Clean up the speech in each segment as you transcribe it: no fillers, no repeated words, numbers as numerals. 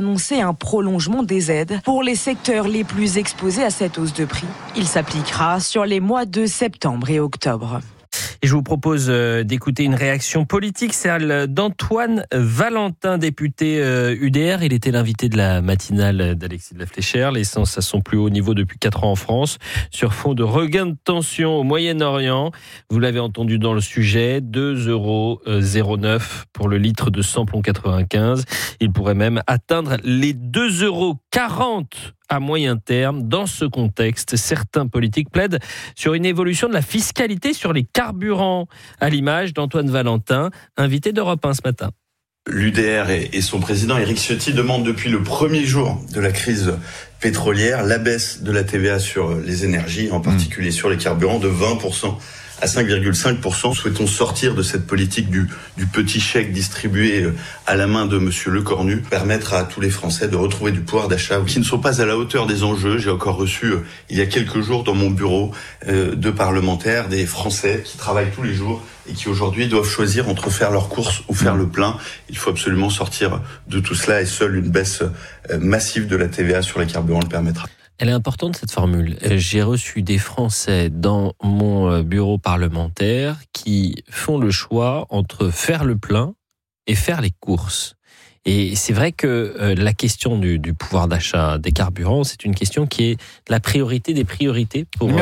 annoncé un prolongement des aides pour les secteurs les plus exposés à cette hausse de prix. Il s'appliquera sur les mois de septembre et octobre. Et je vous propose d'écouter une réaction politique, celle d'Antoine Valentin, député UDR. Il était l'invité de la matinale d'Alexis de la Fléchère. L'essence à son plus haut niveau depuis 4 ans en France. Sur fond de regain de tension au Moyen-Orient. Vous l'avez entendu dans le sujet, 2,09 € pour le litre de samplon 95. Il pourrait même atteindre les 2,40 € à moyen terme. Dans ce contexte, certains politiques plaident sur une évolution de la fiscalité sur les carburants, à l'image d'Antoine Valentin, invité d'Europe 1 ce matin. L'UDR et son président Éric Ciotti demandent depuis le premier jour de la crise pétrolière la baisse de la TVA sur les énergies, en particulier sur les carburants, de 20% à 5,5%. Souhaitons sortir de cette politique du petit chèque distribué à la main de Monsieur Lecornu, permettre à tous les Français de retrouver du pouvoir d'achat qui ne sont pas à la hauteur des enjeux. J'ai encore reçu il y a quelques jours dans mon bureau 2 parlementaires, des Français qui travaillent tous les jours et qui aujourd'hui doivent choisir entre faire leurs courses ou faire le plein. Il faut absolument sortir de tout cela et seule une baisse massive de la TVA sur les carburants le permettra. Elle est importante cette formule. J'ai reçu des Français dans mon bureau parlementaire qui font le choix entre faire le plein et faire les courses. Et c'est vrai que la question du pouvoir d'achat des carburants, c'est une question qui est la priorité des priorités pour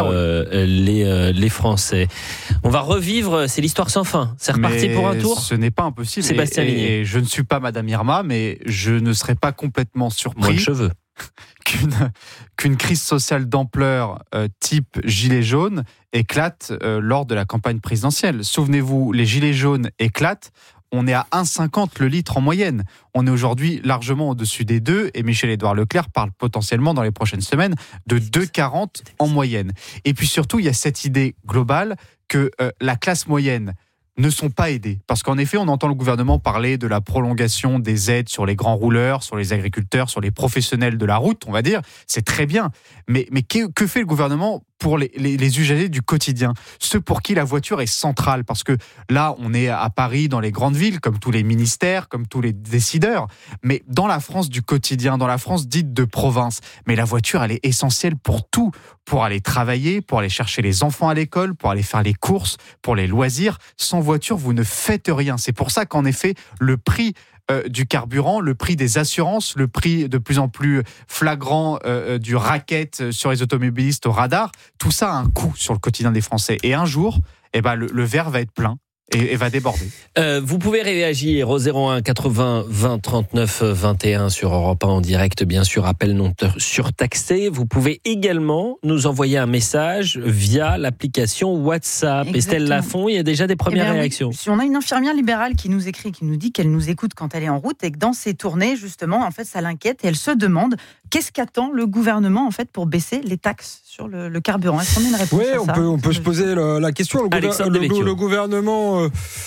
les Français. On va revivre, c'est l'histoire sans fin. C'est reparti pour un tour. Ce n'est pas impossible. Sébastien Ligné. Et je ne suis pas Madame Irma, mais je ne serais pas complètement surpris. Moins de cheveux. Qu'une crise sociale d'ampleur type Gilets jaunes éclate lors de la campagne présidentielle. Souvenez-vous, les Gilets jaunes éclatent, on est à 1,50 le litre en moyenne. On est aujourd'hui largement au-dessus des 2 et Michel-Édouard Leclerc parle potentiellement dans les prochaines semaines de 2,40 en moyenne. Et puis surtout, il y a cette idée globale que la classe moyenne ne sont pas aidés. Parce qu'en effet, on entend le gouvernement parler de la prolongation des aides sur les grands rouleurs, sur les agriculteurs, sur les professionnels de la route, on va dire. C'est très bien. Mais que fait le gouvernement pour les usagers du quotidien, ceux pour qui la voiture est centrale? Parce que là, on est à Paris, dans les grandes villes, comme tous les ministères, comme tous les décideurs, mais dans la France du quotidien, dans la France dite de province, mais la voiture, elle est essentielle pour tout, pour aller travailler, pour aller chercher les enfants à l'école, pour aller faire les courses, pour les loisirs. Sans voiture, vous ne faites rien. C'est pour ça qu'en effet, le prix du carburant, le prix des assurances, le prix de plus en plus flagrant du racket sur les automobilistes au radar, tout ça a un coût sur le quotidien des Français. Et un jour, le verre va être plein. Et va déborder. Vous pouvez réagir au 01 80 20 39 21 sur Europe 1 en direct, bien sûr, appel non surtaxé. Vous pouvez également nous envoyer un message via l'application WhatsApp. Exactement. Estelle Lafont, il y a déjà des premières réactions. Oui. On a une infirmière libérale qui nous écrit, qui nous dit qu'elle nous écoute quand elle est en route et que dans ses tournées, justement, en fait, ça l'inquiète et elle se demande qu'est-ce qu'attend le gouvernement en fait pour baisser les taxes sur le carburant. Est-ce qu'on a une réponse à ça ? On peut se poser la question. Le gouvernement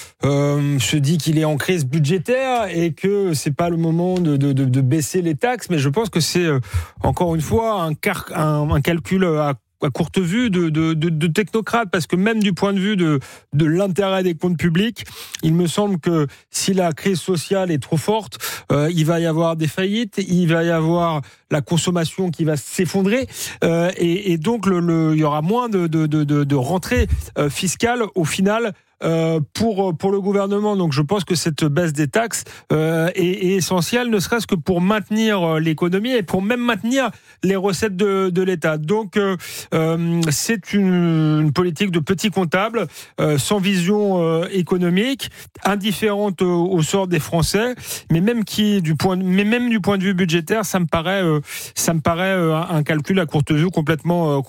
se dit qu'il est en crise budgétaire et que c'est pas le moment de baisser les taxes, mais je pense que c'est encore une fois un calcul à courte vue de technocrates, parce que même du point de vue de l'intérêt des comptes publics, il me semble que si la crise sociale est trop forte, il va y avoir des faillites, il va y avoir la consommation qui va s'effondrer, et donc il y aura moins de rentrées fiscales au final pour le gouvernement. Donc je pense que cette baisse des taxes est essentielle, ne serait-ce que pour maintenir l'économie et pour même maintenir les recettes de l'État. Donc c'est une politique de petits comptables, sans vision économique, indifférente au sort des Français, mais même du point de vue budgétaire, ça me paraît un calcul à courte vue complètement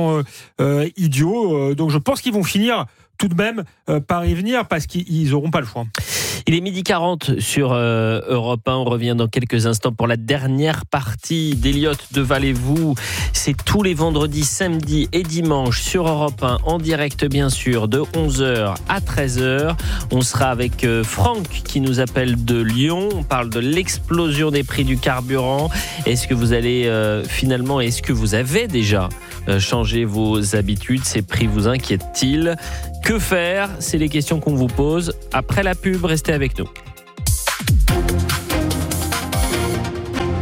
idiot. Donc je pense qu'ils vont finir tout de même par y venir, parce qu'ils n'auront pas le choix. Il est 12h40 sur Europe 1. On revient dans quelques instants pour la dernière partie d'Eliott de Valez-vous. C'est tous les vendredis, samedis et dimanches sur Europe 1, en direct bien sûr, de 11h à 13h. On sera avec Franck qui nous appelle de Lyon. On parle de l'explosion des prix du carburant. Est-ce que vous allez est-ce que vous avez déjà changé vos habitudes? Ces prix vous inquiètent-ils? Que faire? C'est les questions qu'on vous pose. Après la pub, restez avec nous.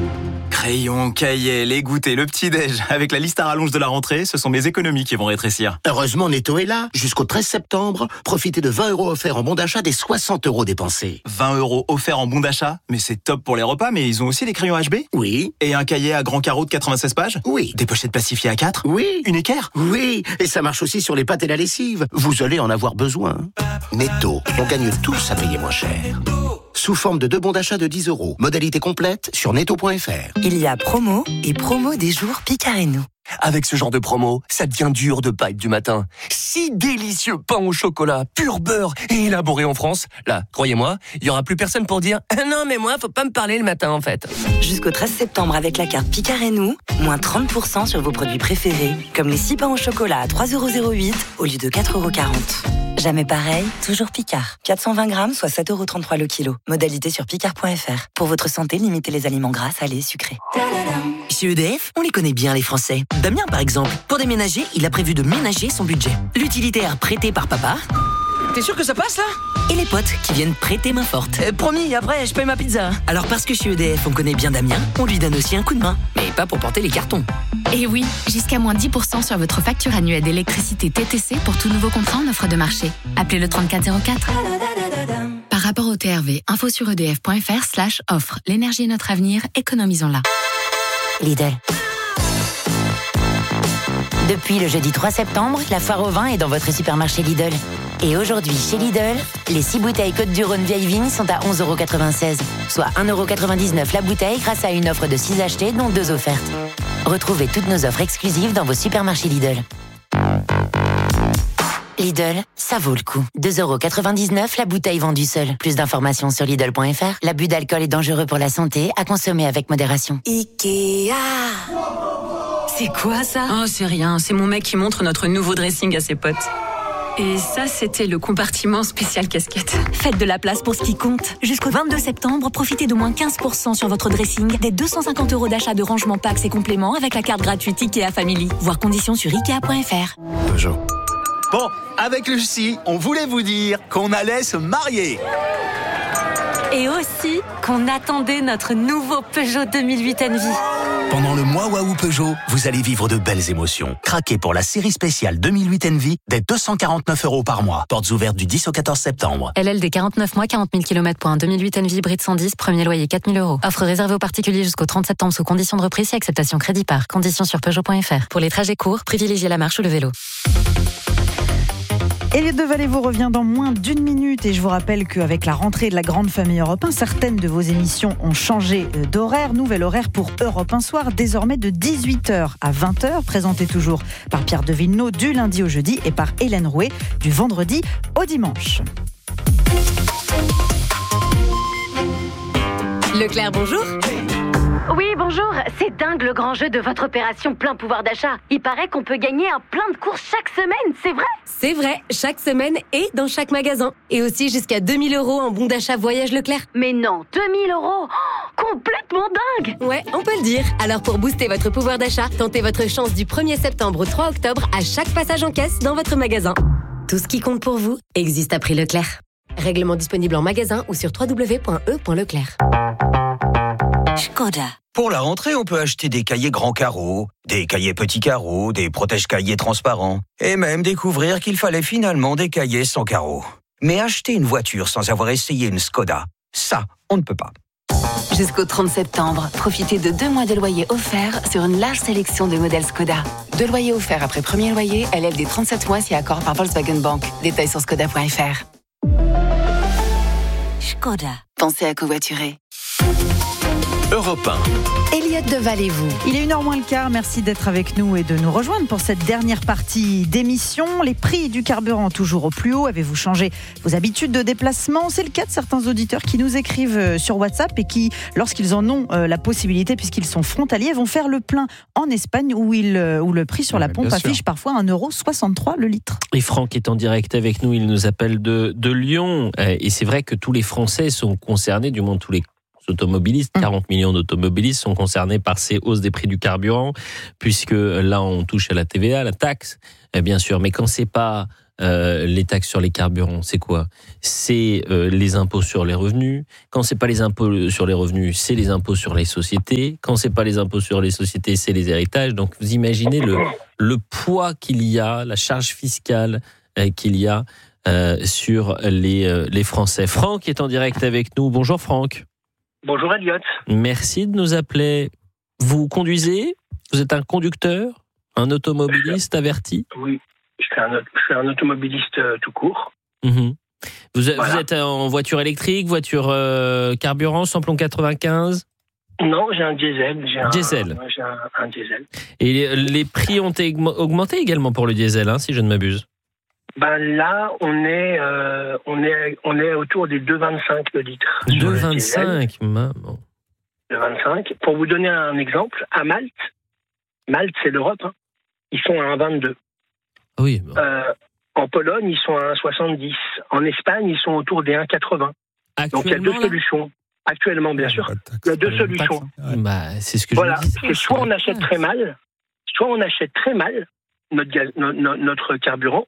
Crayons, cahiers, les goûters, le petit-déj. Avec la liste à rallonge de la rentrée, ce sont mes économies qui vont rétrécir. Heureusement, Netto est là. Jusqu'au 13 septembre, profitez de 20 € offerts en bon d'achat des 60 € dépensés. 20 € offerts en bon d'achat? Mais c'est top pour les repas, mais ils ont aussi des crayons HB? Oui. Et un cahier à grand carreau de 96 pages? Oui. Des pochettes plastifiées A4? Oui. Une équerre? Oui. Et ça marche aussi sur les pâtes et la lessive. Vous allez en avoir besoin. Netto, on gagne tous à payer moins cher. Sous forme de 2 bons d'achat de 10 €. Modalité complète sur netto.fr. Il y a promo et promo des jours Picard et nous. Avec ce genre de promo, ça devient dur de pas être du matin. Si délicieux pain au chocolat, pur beurre et élaboré en France. Là, croyez-moi, il y aura plus personne pour dire « Non mais moi, faut pas me parler le matin en fait ». Jusqu'au 13 septembre avec la carte Picard et nous, moins 30% sur vos produits préférés, comme les 6 pains au chocolat à 3,08 € au lieu de 4,40 €. Jamais pareil, toujours Picard. 420 grammes, soit 7,33 € le kilo. Modalité sur picard.fr. Pour votre santé, limitez les aliments gras, salés, sucrés. Chez EDF, on les connaît bien les Français. Damien par exemple, pour déménager, il a prévu de ménager son budget. L'utilitaire prêté par papa. T'es sûr que ça passe là? Et les potes qui viennent prêter main forte. Promis, après je paye ma pizza. Alors parce que chez EDF on connaît bien Damien, on lui donne aussi un coup de main. Mais pas pour porter les cartons. Et oui, jusqu'à moins 10% sur votre facture annuelle d'électricité TTC pour tout nouveau contrat en offre de marché. Appelez le 3404. Par rapport au TRV, info sur edf.fr/offre. L'énergie est notre avenir, économisons-la. Lidl. Depuis le jeudi 3 septembre, la foire au vin est dans votre supermarché Lidl. Et aujourd'hui, chez Lidl, les 6 bouteilles Côte-du-Rhône vieille vigne sont à 11,96 €, soit 1,99 € la bouteille grâce à une offre de 6 achetés, dont 2 offertes. Retrouvez toutes nos offres exclusives dans vos supermarchés Lidl. Lidl, ça vaut le coup. 2,99 € la bouteille vendue seule. Plus d'informations sur Lidl.fr. L'abus d'alcool est dangereux pour la santé, à consommer avec modération. Ikea. C'est quoi ça? Oh, c'est rien, c'est mon mec qui montre notre nouveau dressing à ses potes. Et ça, c'était le compartiment spécial casquette. Faites de la place pour ce qui compte. Jusqu'au 22 septembre, profitez de moins 15% sur votre dressing, des 250 € d'achat de rangement packs et compléments avec la carte gratuite Ikea Family. Voir conditions sur Ikea.fr. Peugeot. Bon, avec Lucie, on voulait vous dire qu'on allait se marier. Et aussi qu'on attendait notre nouveau Peugeot 2008 Envy. Pendant le mois Waouh Peugeot, vous allez vivre de belles émotions. Craquez pour la série spéciale 2008 Envy dès 249 € par mois. Portes ouvertes du 10 au 14 septembre. LLD 49 mois, 40 000 km pour un 2008 Envy hybride 110, premier loyer 4 000 €. Offre réservée aux particuliers jusqu'au 30 septembre sous conditions de reprise et acceptation crédit par. Conditions sur Peugeot.fr. Pour les trajets courts, privilégiez la marche ou le vélo. Elliot Devalet vous revient dans moins d'1 minute et je vous rappelle qu'avec la rentrée de la grande famille Europe 1, certaines de vos émissions ont changé d'horaire. Nouvel horaire pour Europe 1 Soir, désormais de 18h à 20h, présenté toujours par Pierre de Villeneuve du lundi au jeudi et par Hélène Rouet du vendredi au dimanche. Leclerc, bonjour. Oui, bonjour. C'est dingue le grand jeu de votre opération plein pouvoir d'achat. Il paraît qu'on peut gagner un plein de courses chaque semaine, c'est vrai? C'est vrai, chaque semaine et dans chaque magasin. Et aussi jusqu'à 2 000 € en bon d'achat voyage Leclerc. Mais non, 2 000 €, complètement dingue. Ouais, on peut le dire. Alors pour booster votre pouvoir d'achat, tentez votre chance du 1er septembre au 3 octobre à chaque passage en caisse dans votre magasin. Tout ce qui compte pour vous existe à prix Leclerc. Règlement disponible en magasin ou sur www.e.leclerc. Škoda. Pour la rentrée, on peut acheter des cahiers grands carreaux, des cahiers petits carreaux, des protège-cahiers transparents, et même découvrir qu'il fallait finalement des cahiers sans carreaux. Mais acheter une voiture sans avoir essayé une Škoda, ça, on ne peut pas. Jusqu'au 30 septembre, profitez de 2 mois de loyer offerts sur une large sélection de modèles Škoda. 2 loyers offerts après premier loyer, LLD 37 mois si accord par Volkswagen Bank. Détails sur Škoda.fr. Škoda. Pensez à covoiturer. Europe 1. Elliot Devalet, vous. Il est 1h moins le quart. Merci d'être avec nous et de nous rejoindre pour cette dernière partie d'émission. Les prix du carburant toujours au plus haut. Avez-vous changé vos habitudes de déplacement? C'est le cas de certains auditeurs qui nous écrivent sur WhatsApp et qui, lorsqu'ils en ont la possibilité, puisqu'ils sont frontaliers, vont faire le plein en Espagne où le prix sur la pompe affiche parfois 1,63 € le litre. Et Franck est en direct avec nous. Il nous appelle de Lyon. Et c'est vrai que tous les Français sont concernés, du moins tous les automobilistes, 40 millions d'automobilistes sont concernés par ces hausses des prix du carburant, puisque là on touche à la TVA, la taxe, bien sûr, mais quand c'est pas les taxes sur les carburants, c'est quoi ? C'est les impôts sur les revenus. Quand c'est pas les impôts sur les revenus, c'est les impôts sur les sociétés. Quand c'est pas les impôts sur les sociétés, c'est les héritages. Donc vous imaginez le poids qu'il y a, la charge fiscale qu'il y a sur les Français. Franck est en direct avec nous. Bonjour Franck. Bonjour Elliot. Merci de nous appeler. Vous conduisez ? Vous êtes un conducteur ? Un automobiliste averti ? Oui, je suis un automobiliste tout court. Mmh. Vous êtes en voiture électrique, voiture carburant, samplon 95 ? Non, j'ai un diesel. J'ai un diesel. Et les prix ont augmenté également pour le diesel, si je ne m'abuse. Là, on est autour des 2,25 le litre. 2,25, maman. 2,25. Pour vous donner un exemple, à Malte, c'est l'Europe, ils sont à 1,22. Oui. Bon. En Pologne, ils sont à 1,70. En Espagne, ils sont autour des 1,80. Donc il y a deux solutions. Actuellement, bien sûr. Il y a deux solutions. C'est ce que je dis. C'est soit on achète très mal, notre carburant,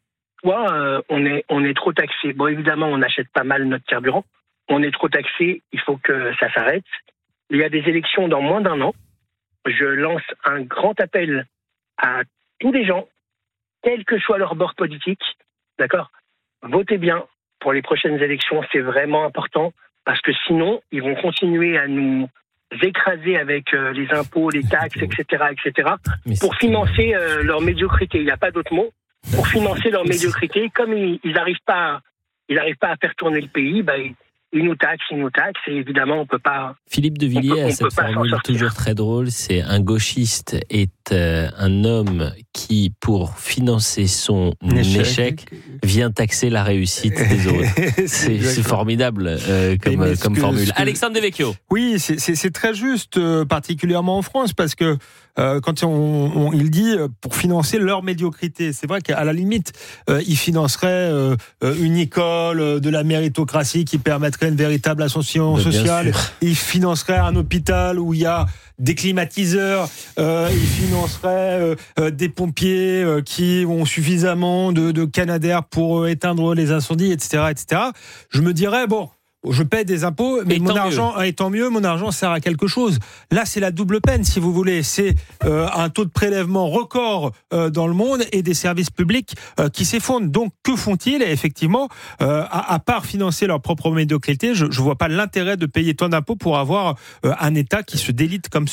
soit on est trop taxé. Bon, évidemment, on n'achète pas mal notre carburant. On est trop taxé, il faut que ça s'arrête. Il y a des élections dans moins d'un an. Je lance un grand appel à tous les gens, quel que soit leur bord politique, d'accord ? Votez bien pour les prochaines élections, c'est vraiment important, parce que sinon, ils vont continuer à nous écraser avec les impôts, les taxes, etc., pour financer leur médiocrité. Il n'y a pas d'autre mot. Pour financer leur médiocrité, comme ils n'arrivent pas à faire tourner le pays, ils nous taxent, et évidemment, on peut pas... Philippe de Villiers a cette formule toujours très drôle, c'est un gauchiste est un homme qui, pour financer son échec, vient taxer la réussite des autres. C'est formidable comme formule. Alexandre Devecchio. Oui, c'est très juste, particulièrement en France, parce que quand il dit pour financer leur médiocrité, c'est vrai qu'à la limite, il financerait une école, de la méritocratie qui permettrait une véritable ascension sociale. Il financerait un hôpital où il y a des climatiseurs. Il financerait des pompiers qui ont suffisamment de Canadair pour éteindre les incendies, etc. Je me dirais, bon, je paie des impôts, mais mon argent sert à quelque chose. Là, c'est la double peine, si vous voulez. C'est un taux de prélèvement record dans le monde et des services publics qui s'effondrent. Donc, que font-ils ? Et effectivement, à part financer leur propre médiocrité, je vois pas l'intérêt de payer tant d'impôts pour avoir un État qui se délite comme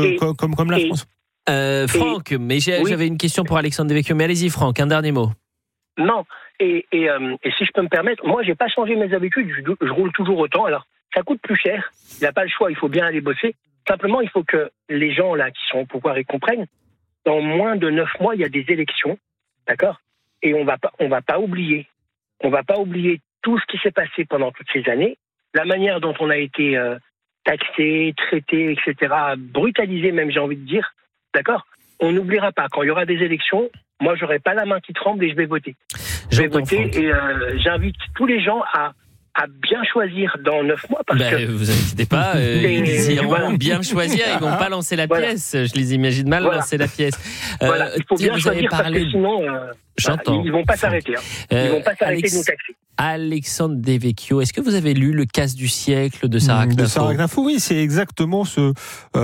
la France. Franck, mais j'avais une question pour Alexandre Devecchio. Mais allez-y, Franck, un dernier mot. Non. Et si je peux me permettre, moi, j'ai pas changé mes habitudes. Je roule toujours autant. Alors, ça coûte plus cher. Il n'y a pas le choix. Il faut bien aller bosser. Simplement, il faut que les gens là qui sont au pouvoir y comprennent. Dans moins de 9 mois, il y a des élections, d'accord ? Et on va pas oublier. On va pas oublier tout ce qui s'est passé pendant toutes ces années, la manière dont on a été taxé, traité, etc., brutalisé même, j'ai envie de dire, d'accord ? On n'oubliera pas. Vous aura des élections, moi, j'aurai pas la main qui tremble et je vais voter. Je vais voter et j'invite tous les gens à bien choisir dans 9 mois. Parce que vous inquiétez pas, ils iront bien choisir, ils vont pas lancer la pièce. Je les imagine mal lancer la pièce. Il faut bien choisir parce que sinon, ils vont pas s'arrêter. Ils vont pas s'arrêter de nous taxer. Alexandre Devecchio, est-ce que vous avez lu Le casse du siècle de Sarah Knafo ? De Sarah Knafo, oui, c'est exactement ce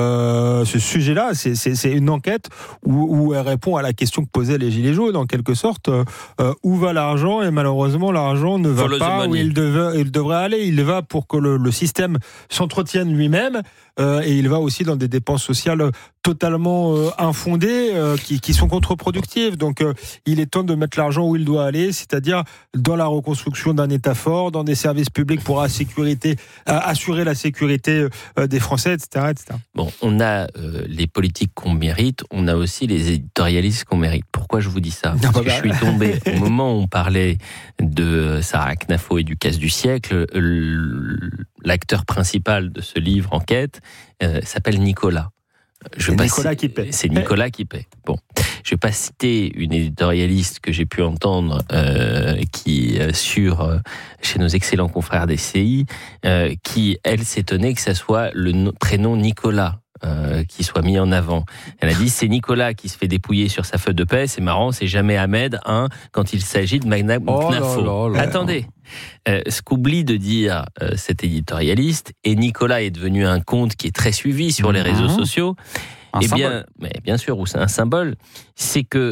sujet-là. C'est une enquête où elle répond à la question que posaient les Gilets jaunes, en quelque sorte. Où va l'argent ? Et malheureusement, l'argent ne va pas où il devrait aller. Il va pour que le système s'entretienne lui-même. Et il va aussi dans des dépenses sociales totalement infondées qui sont contre-productives. Donc, il est temps de mettre l'argent où il doit aller, c'est-à-dire dans la reconstruction d'un État fort, dans des services publics pour assurer la sécurité des Français, etc. Bon, on a les politiques qu'on mérite, on a aussi les éditorialistes qu'on mérite. Pourquoi je vous dis ça ? Parce que je suis tombé, au moment où on parlait de Sarah Knafo et du casse du siècle, l'acteur principal de ce livre Enquête s'appelle Nicolas. Nicolas qui paie. C'est Nicolas qui paie. Bon, je vais pas citer une éditorialiste que j'ai pu entendre chez nos excellents confrères des CI, qui elle s'étonnait que ça soit le prénom Nicolas qui soit mis en avant. Elle a dit c'est Nicolas qui se fait dépouiller sur sa feuille de paie. C'est marrant, c'est jamais Ahmed quand il s'agit de Magna Knafo. Attendez, ce qu'oublie de dire cet éditorialiste, et Nicolas est devenu un compte qui est très suivi sur les réseaux sociaux. Bien sûr, ou c'est un symbole, c'est que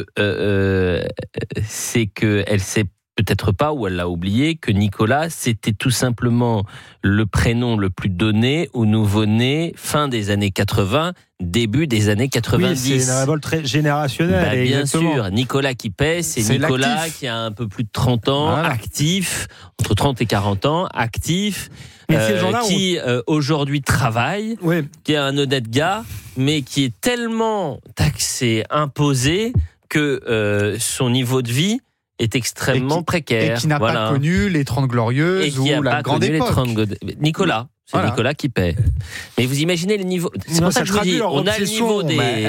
elle sait peut-être pas, ou elle l'a oublié, que Nicolas, c'était tout simplement le prénom le plus donné aux nouveau-nés fin des années 80, début des années 90. Oui, c'est une révolte très générationnelle. Bien sûr, Nicolas qui paie, c'est Nicolas l'actif. Qui a un peu plus de 30 ans, actif, entre 30 et 40 ans, actif, qui aujourd'hui travaille, qui est un honnête gars, mais qui est tellement taxé, imposé, que son niveau de vie est extrêmement précaire. Et qui n'a pas connu les 30 Glorieuses ou la grande époque. Nicolas. C'est Nicolas qui paie. Mais vous imaginez le niveau. C'est pour ça que je vous dis, on a le niveau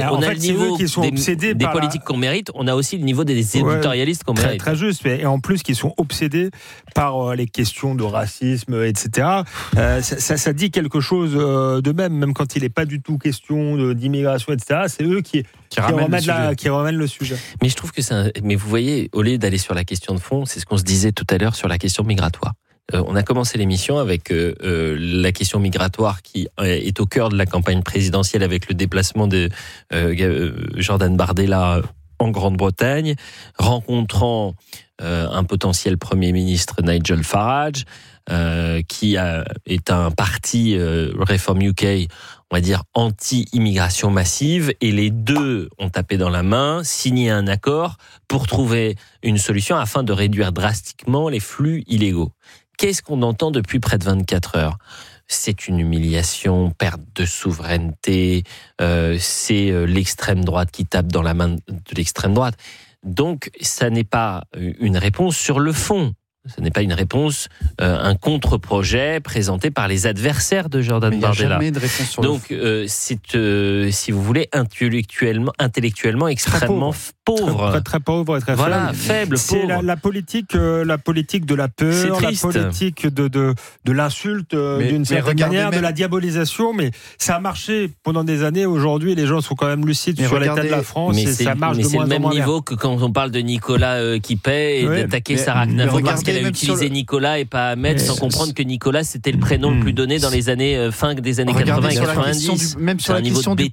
des politiques qu'on mérite, on a aussi le niveau des éditorialistes qu'on mérite. Très juste. Et en plus, qui sont obsédés par les questions de racisme, etc. Ça dit quelque chose de même quand il n'est pas du tout question d'immigration, etc. C'est eux qui ramènent le sujet. Mais je trouve que mais vous voyez, au lieu d'aller sur la question de fond, c'est ce qu'on se disait tout à l'heure sur la question migratoire. On a commencé l'émission avec la question migratoire qui est au cœur de la campagne présidentielle avec le déplacement de Jordan Bardella en Grande-Bretagne, rencontrant un potentiel Premier ministre, Nigel Farage, qui est un parti Reform UK, on va dire anti-immigration massive, et les deux ont tapé dans la main, signé un accord pour trouver une solution afin de réduire drastiquement les flux illégaux. Qu'est-ce qu'on entend depuis près de 24 heures ? C'est une humiliation, perte de souveraineté, c'est l'extrême droite qui tape dans la main de l'extrême droite. Donc, ça n'est pas une réponse sur le fond. Ce n'est pas une réponse, un contre-projet présenté par les adversaires de Jordan Bardella. Jamais de réponse sur donc, c'est, si vous voulez, intellectuellement extrêmement pauvre. Très pauvre et très faible. C'est la politique de la peur, la politique de l'insulte, d'une certaine manière, de la diabolisation. Mais ça a marché pendant des années. Aujourd'hui, les gens sont quand même lucides sur l'état de la France. Mais ça marche de moins en moins bien. C'est le même niveau que quand on parle de Nicolas qui paie et d'attaquer Sarah Knafo parce qu'elle a utilisé Nicolas et pas Ahmed, sans comprendre que Nicolas c'était le prénom le plus donné dans les années fin des années 80 et 90. Même sur la question du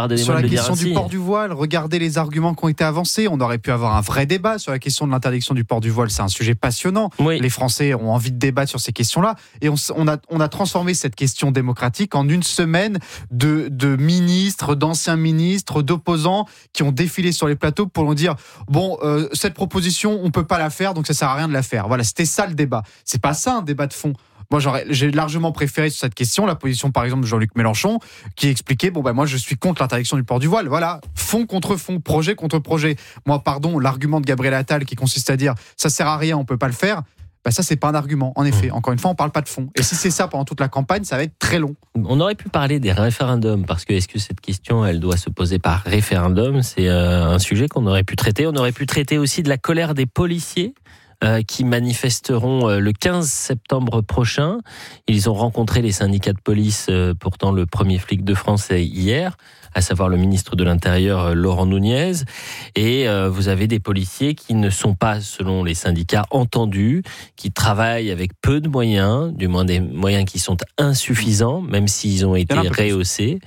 port du voile, regardez les arguments qui ont été avancés. On aurait pu avoir un vrai débat sur la question de l'interdiction du port du voile. C'est un sujet passionnant. Oui. Les Français ont envie de débattre sur ces questions-là. Et on a transformé cette question démocratique en une semaine de ministres, d'anciens ministres, d'opposants qui ont défilé sur les plateaux pour nous dire cette proposition, on peut pas la faire, donc ça sert à rien de la faire. Voilà, c'était ça le débat. C'est pas ça un débat de fond. Moi, j'ai largement préféré sur cette question la position, par exemple, de Jean-Luc Mélenchon, qui expliquait moi, je suis contre l'interdiction du port du voile. Voilà, fond contre fond, projet contre projet. Moi, l'argument de Gabriel Attal qui consiste à dire ça sert à rien, on peut pas le faire. Ça, c'est pas un argument. En effet, encore une fois, on parle pas de fond. Et si c'est ça pendant toute la campagne, ça va être très long. On aurait pu parler des référendums, parce que est-ce que cette question, elle doit se poser par référendum ? C'est un sujet qu'on aurait pu traiter. On aurait pu traiter aussi de la colère des policiers qui manifesteront le 15 septembre prochain. Ils ont rencontré les syndicats de police, pourtant le premier flic de France hier, à savoir le ministre de l'Intérieur Laurent Nunez. Et vous avez des policiers qui ne sont pas, selon les syndicats, entendus, qui travaillent avec peu de moyens, du moins des moyens qui sont insuffisants, même s'ils ont été rehaussés.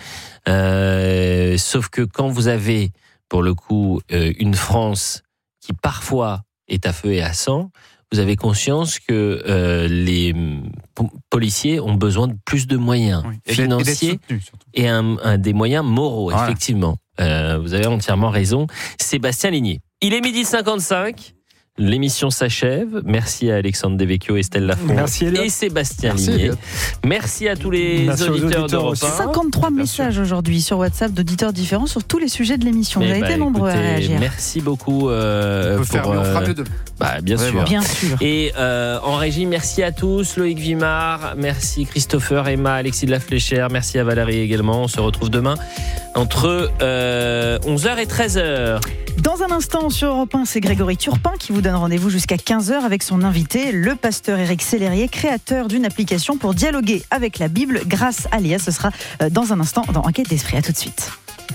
Sauf que quand vous avez, pour le coup, une France qui parfois est à feu et à sang, vous avez conscience que les policiers ont besoin de plus de moyens financiers et des moyens moraux, effectivement. Vous avez entièrement raison. Sébastien Ligné. Il est 12h55. L'émission s'achève. Merci à Alexandre Devecchio, Estelle Lafont et Sébastien Ligné. Merci à tous les auditeurs d'Europe 1. 53 messages aujourd'hui sur WhatsApp d'auditeurs différents sur tous les sujets de l'émission. Vous avez été nombreux à réagir. Merci beaucoup. On fera mieux de. Bien sûr. Bien sûr. Et en régie, merci à tous. Loïc Vimard, merci Christopher, Emma, Alexis de la Fléchère, merci à Valérie également. On se retrouve demain entre 11h et 13h. Dans un instant sur Europe 1, c'est Grégory Turpin qui vous donne rendez-vous jusqu'à 15h avec son invité, le pasteur Éric Sellerier, créateur d'une application pour dialoguer avec la Bible grâce à l'IA. Ce sera dans un instant dans Enquête d'Esprit. À tout de suite.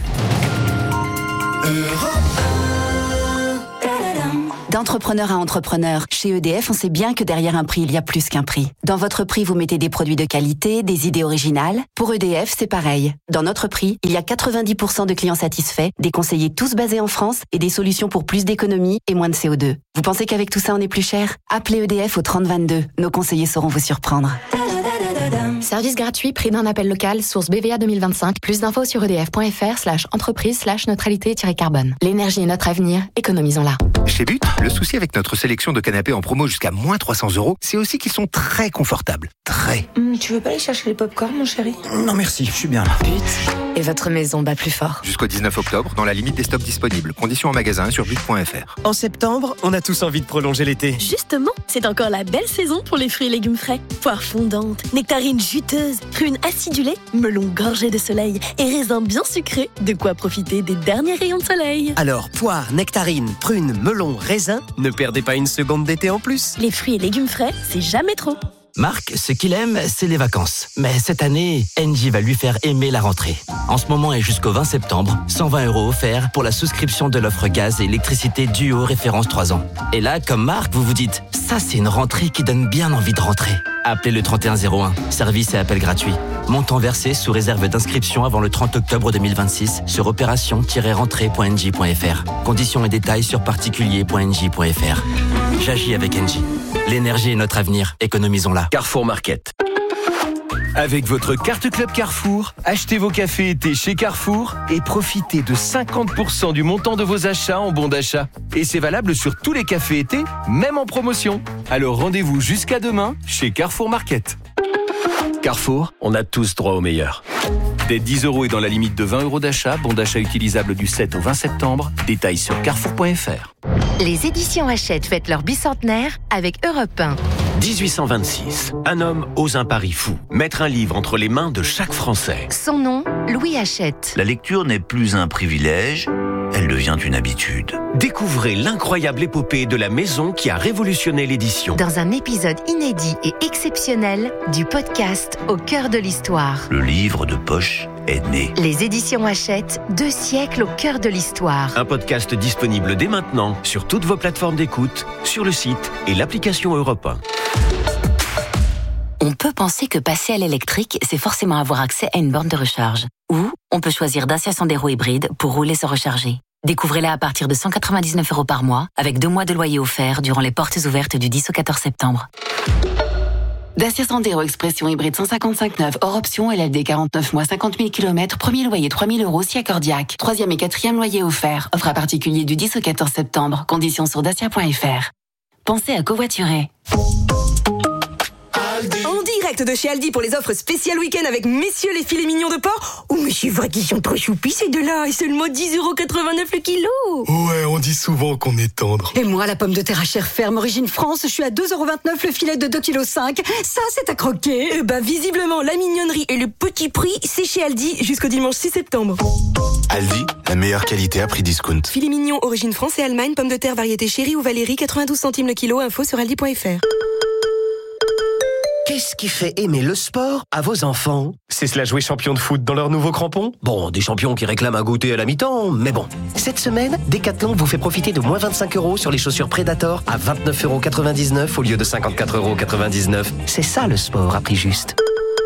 D'entrepreneur à entrepreneur, chez EDF, on sait bien que derrière un prix, il y a plus qu'un prix. Dans votre prix, vous mettez des produits de qualité, des idées originales. Pour EDF, c'est pareil. Dans notre prix, il y a 90% de clients satisfaits, des conseillers tous basés en France et des solutions pour plus d'économie et moins de CO2. Vous pensez qu'avec tout ça, on est plus cher ? Appelez EDF au 3022. Nos conseillers sauront vous surprendre. Service gratuit, prix d'un appel local, source BVA 2025. Plus d'infos sur edf.fr/entreprise/neutralité-carbone. L'énergie est notre avenir, économisons-la. Chez But, le souci avec notre sélection de canapés en promo jusqu'à moins 300 €, c'est aussi qu'ils sont très confortables. Très. Tu veux pas aller chercher les pop-corn, mon chéri ? Non merci, je suis bien là. But, et votre maison bat plus fort. Jusqu'au 19 octobre, dans la limite des stocks disponibles. Conditions en magasin sur but.fr. En septembre, on a tous envie de prolonger l'été. Justement, c'est encore la belle saison pour les fruits et légumes frais. Poires fondantes, nectarines juteuses, prunes acidulées, melons gorgés de soleil et raisins bien sucrés. De quoi profiter des derniers rayons de soleil. Alors, poires, nectarines, prunes, melons, raisins, ne perdez pas une seconde d'été en plus. Les fruits et légumes frais, c'est jamais trop. Marc, ce qu'il aime, c'est les vacances. Mais cette année, Engie va lui faire aimer la rentrée. En ce moment et jusqu'au 20 septembre, 120 € offerts pour la souscription de l'offre gaz et électricité Duo référence 3 ans. Et là, comme Marc, vous vous dites, ça c'est une rentrée qui donne bien envie de rentrer. Appelez le 3101, service et appel gratuit. Montant versé sous réserve d'inscription avant le 30 octobre 2026 sur opération-rentrée.engie.fr. Conditions et détails sur particulier.engie.fr. J'agis avec Engie. L'énergie est notre avenir, économisons-la. Carrefour Market. Avec votre carte Club Carrefour, achetez vos cafés été chez Carrefour et profitez de 50% du montant de vos achats en bons d'achat. Et c'est valable sur tous les cafés été, même en promotion. Alors rendez-vous jusqu'à demain chez Carrefour Market. Carrefour, on a tous droit au meilleur. Dès 10 € et dans la limite de 20 € d'achat, bon d'achat utilisable du 7 au 20 septembre. Détails sur carrefour.fr. Les éditions Hachette fêtent leur bicentenaire avec Europe 1. 1826. Un homme ose un pari fou. Mettre un livre entre les mains de chaque Français. Son nom, Louis Hachette. La lecture n'est plus un privilège, elle devient une habitude. Découvrez l'incroyable épopée de la maison qui a révolutionné l'édition. Dans un épisode inédit et exceptionnel du podcast Au cœur de l'histoire. Le livre de poche est né. Les éditions Hachette, 2 siècles au cœur de l'histoire. Un podcast disponible dès maintenant sur toutes vos plateformes d'écoute, sur le site et l'application Europe 1. On peut penser que passer à l'électrique, c'est forcément avoir accès à une borne de recharge. Ou on peut choisir Dacia Sandero hybride pour rouler sans recharger. Découvrez-la à partir de 199 € par mois, avec 2 mois de loyer offert durant les portes ouvertes du 10 au 14 septembre. Dacia Sandero Expression hybride 155 hors option, LLD 49 mois, 50 000 km, premier loyer 3 000 € si accordiaque. 3e et 4e loyer offert. Offre à particulier du 10 au 14 septembre. Conditions sur dacia.fr. Pensez à covoiturer. En direct de chez Aldi pour les offres spéciales week-end avec messieurs les filets mignons de porc. Oh mais c'est vrai qu'ils sont trop choupis ces deux-là. Et seulement 10,89 € le kilo. Ouais, on dit souvent qu'on est tendre. Et moi, la pomme de terre à chair ferme origine France, je suis à 2,29 € le filet de 2,5 kg. Ça, c'est à croquer. Et bah visiblement, la mignonnerie et le petit prix, c'est chez Aldi jusqu'au dimanche 6 septembre. Aldi, la meilleure qualité à prix discount. Filet mignon origine France et Allemagne, pomme de terre variété chérie ou Valérie, 92 centimes le kilo. Info sur aldi.fr. Qu'est-ce qui fait aimer le sport à vos enfants ? C'est cela jouer champion de foot dans leurs nouveaux crampons ? Bon, des champions qui réclament un goûter à la mi-temps, mais bon. Cette semaine, Decathlon vous fait profiter de moins 25 € sur les chaussures Predator à 29,99 € au lieu de 54,99 €. C'est ça le sport à prix juste.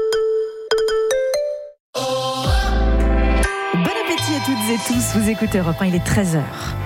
Bon appétit à toutes et tous, vous écoutez Europe 1, il est 13h.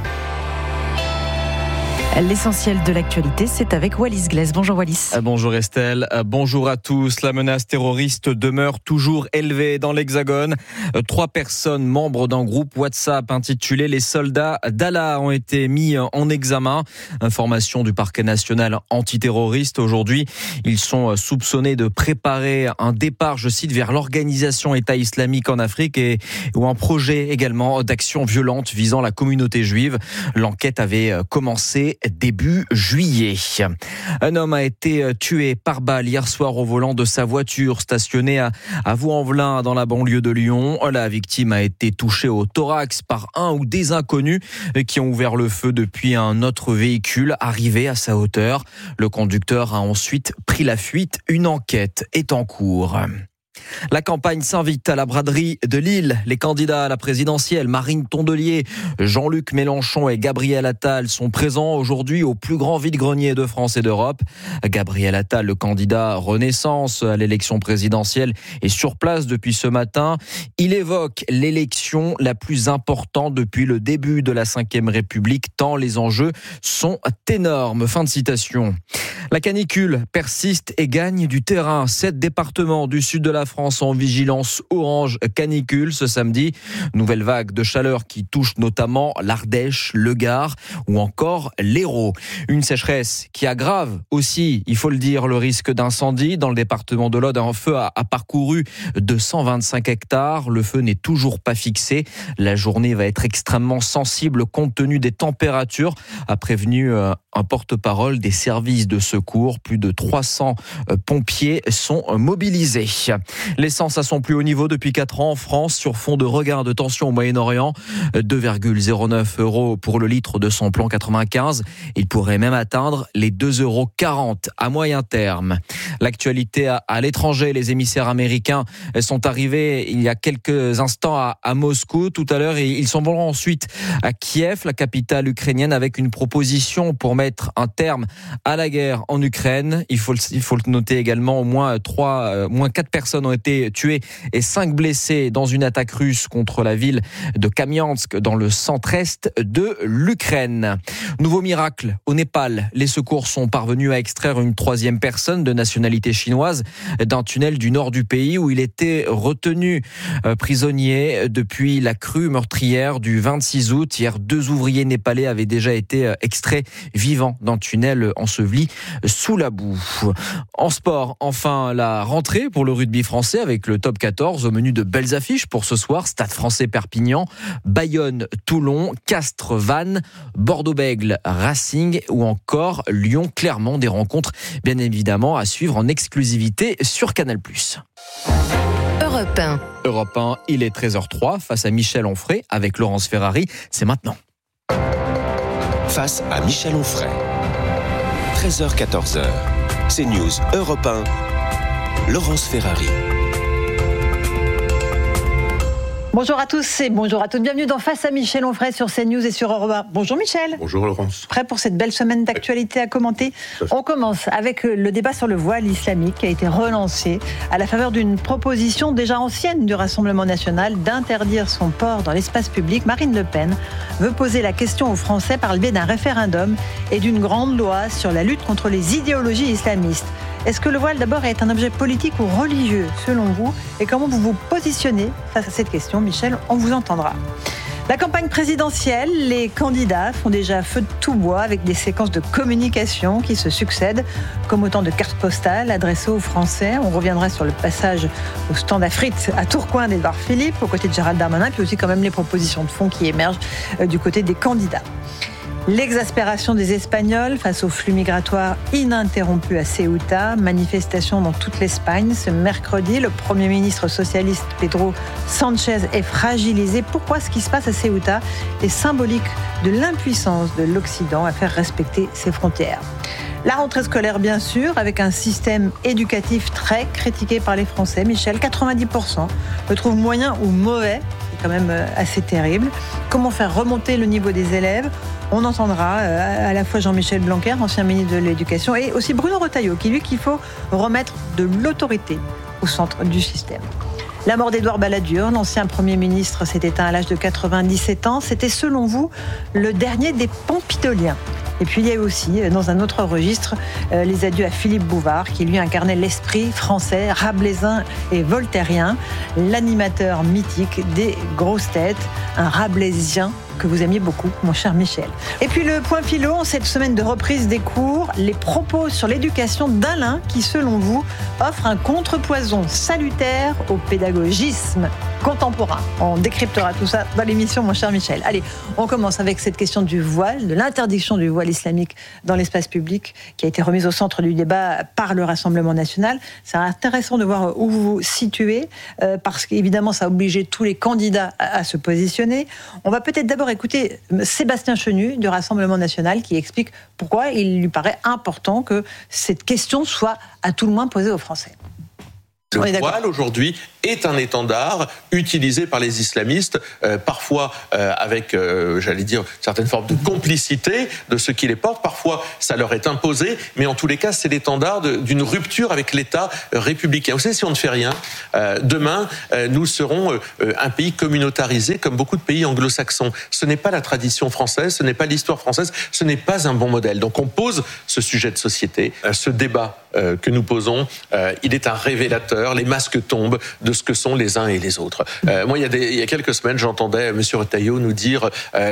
L'essentiel de l'actualité, c'est avec Wallis Glaise. Bonjour Wallis. Bonjour Estelle, bonjour à tous. La menace terroriste demeure toujours élevée dans l'Hexagone. 3 personnes membres d'un groupe WhatsApp intitulé « Les soldats d'Allah » ont été mis en examen. Information du parquet national antiterroriste. Aujourd'hui, ils sont soupçonnés de préparer un départ, je cite, vers l'organisation État islamique en Afrique ou un projet également d'action violente visant la communauté juive. L'enquête avait commencé début juillet. Un homme a été tué par balle hier soir au volant de sa voiture stationnée à Vaux-en-Velin dans la banlieue de Lyon. La victime a été touchée au thorax par un ou des inconnus qui ont ouvert le feu depuis un autre véhicule arrivé à sa hauteur. Le conducteur a ensuite pris la fuite. Une enquête est en cours. La campagne s'invite à la braderie de Lille. Les candidats à la présidentielle, Marine Tondelier, Jean-Luc Mélenchon et Gabriel Attal, sont présents aujourd'hui au plus grand vide-grenier de France et d'Europe. Gabriel Attal, le candidat Renaissance à l'élection présidentielle, est sur place depuis ce matin. Il évoque l'élection la plus importante depuis le début de la Ve République, tant les enjeux sont énormes. Fin de citation. La canicule persiste et gagne du terrain. 7 départements du sud de la France en vigilance orange canicule ce samedi. Nouvelle vague de chaleur qui touche notamment l'Ardèche, le Gard ou encore l'Hérault. Une sécheresse qui aggrave aussi, il faut le dire, le risque d'incendie. Dans le département de l'Aude, un feu a parcouru 225 hectares. Le feu n'est toujours pas fixé. La journée va être extrêmement sensible compte tenu des températures, a prévenu un porte-parole des services de secours. Plus de 300 pompiers sont mobilisés. L'essence à son plus haut niveau depuis 4 ans en France sur fond de regain de tension au Moyen-Orient. 2,09 € pour le litre de son plan 95. Il pourrait même atteindre les 2,40 € à moyen terme. L'actualité à l'étranger, les émissaires américains sont arrivés il y a quelques instants à Moscou. Tout à l'heure, ils s'en vont ensuite à Kiev, la capitale ukrainienne, avec une proposition pour mettre un terme à la guerre en Ukraine. Il faut le noter également, au moins 4 personnes ont été tuées et 5 blessées dans une attaque russe contre la ville de Kamiansk dans le centre-est de l'Ukraine. Nouveau miracle au Népal. Les secours sont parvenus à extraire une 3e personne de nationalité chinoise d'un tunnel du nord du pays où il était retenu prisonnier depuis la crue meurtrière du 26 août. Hier, 2 ouvriers népalais avaient déjà été extraits vivants d'un tunnel enseveli sous la boue. En sport, enfin, la rentrée pour le rugby français avec le top 14 au menu de belles affiches pour ce soir. Stade Français Perpignan, Bayonne Toulon, Castres Vannes, Bordeaux-Bègles Racing ou encore Lyon-Clermont. Des rencontres bien évidemment à suivre en exclusivité sur Canal+. Europe 1, il est 13h03 face à Michel Onfray avec Laurence Ferrari. C'est maintenant. Face à Michel Onfray. 13h-14h. CNews Europe 1. Laurence Ferrari. Bonjour à tous et bonjour à toutes. Bienvenue dans Face à Michel Onfray sur CNews et sur Europe 1. Bonjour Michel. Bonjour Laurence. Prêt pour cette belle semaine d'actualité à commenter ? On commence avec le débat sur le voile islamique qui a été relancé à la faveur d'une proposition déjà ancienne du Rassemblement national d'interdire son port dans l'espace public. Marine Le Pen veut poser la question aux Français par le biais d'un référendum et d'une grande loi sur la lutte contre les idéologies islamistes. Est-ce que le voile d'abord est un objet politique ou religieux selon vous ? Et comment vous vous positionnez face à cette question, Michel ? On vous entendra. La campagne présidentielle, les candidats font déjà feu de tout bois avec des séquences de communication qui se succèdent, comme autant de cartes postales adressées aux Français. On reviendra sur le passage au stand à frites à Tourcoing d'Édouard Philippe, aux côtés de Gérald Darmanin, puis aussi quand même les propositions de fond qui émergent du côté des candidats. L'exaspération des Espagnols face au flux migratoire ininterrompu à Ceuta. Manifestation dans toute l'Espagne ce mercredi. Le Premier ministre socialiste Pedro Sánchez est fragilisé. Pourquoi ce qui se passe à Ceuta est symbolique de l'impuissance de l'Occident à faire respecter ses frontières. La rentrée scolaire, bien sûr, avec un système éducatif très critiqué par les Français. Michel, 90% le trouvent moyen ou mauvais. C'est quand même assez terrible. Comment faire remonter le niveau des élèves ? On entendra à la fois Jean-Michel Blanquer, ancien ministre de l'Éducation, et aussi Bruno Retailleau, qui lui qu'il faut remettre de l'autorité au centre du système. La mort d'Édouard Balladur, l'ancien Premier ministre, s'est éteint à l'âge de 97 ans. C'était, selon vous, le dernier des Pompidoliens. Et puis il y a aussi, dans un autre registre, les adieux à Philippe Bouvard, qui lui incarnait l'esprit français, rabelaisien et voltairien, l'animateur mythique des grosses têtes, un rabelaisien que vous aimiez beaucoup, mon cher Michel. Et puis le point philo, en cette semaine de reprise des cours, les propos sur l'éducation d'Alain, qui, selon vous, offre un contrepoison salutaire au pédagogisme. contemporain. On décryptera tout ça dans l'émission, mon cher Michel. Allez, on commence avec cette question du voile, de l'interdiction du voile islamique dans l'espace public, qui a été remise au centre du débat par le Rassemblement national. C'est intéressant de voir où vous vous situez, parce qu'évidemment, ça a obligé tous les candidats à se positionner. On va peut-être d'abord écouter Sébastien Chenu du Rassemblement national, qui explique pourquoi il lui paraît important que cette question soit à tout le moins posée aux Français. Le voile, aujourd'hui, est un étendard utilisé par les islamistes, parfois avec, j'allais dire, certaines formes de complicité de ceux qui les portent. Parfois, ça leur est imposé, mais en tous les cas, c'est l'étendard d'une rupture avec l'État républicain. Vous savez, si on ne fait rien, demain, nous serons un pays communautarisé comme beaucoup de pays anglo-saxons. Ce n'est pas la tradition française, ce n'est pas l'histoire française, ce n'est pas un bon modèle. Donc on pose ce sujet de société, ce débat que nous posons, il est un révélateur. Les masques tombent de ce que sont les uns et les autres. Moi, il y a quelques semaines, j'entendais M. Retailleau nous dire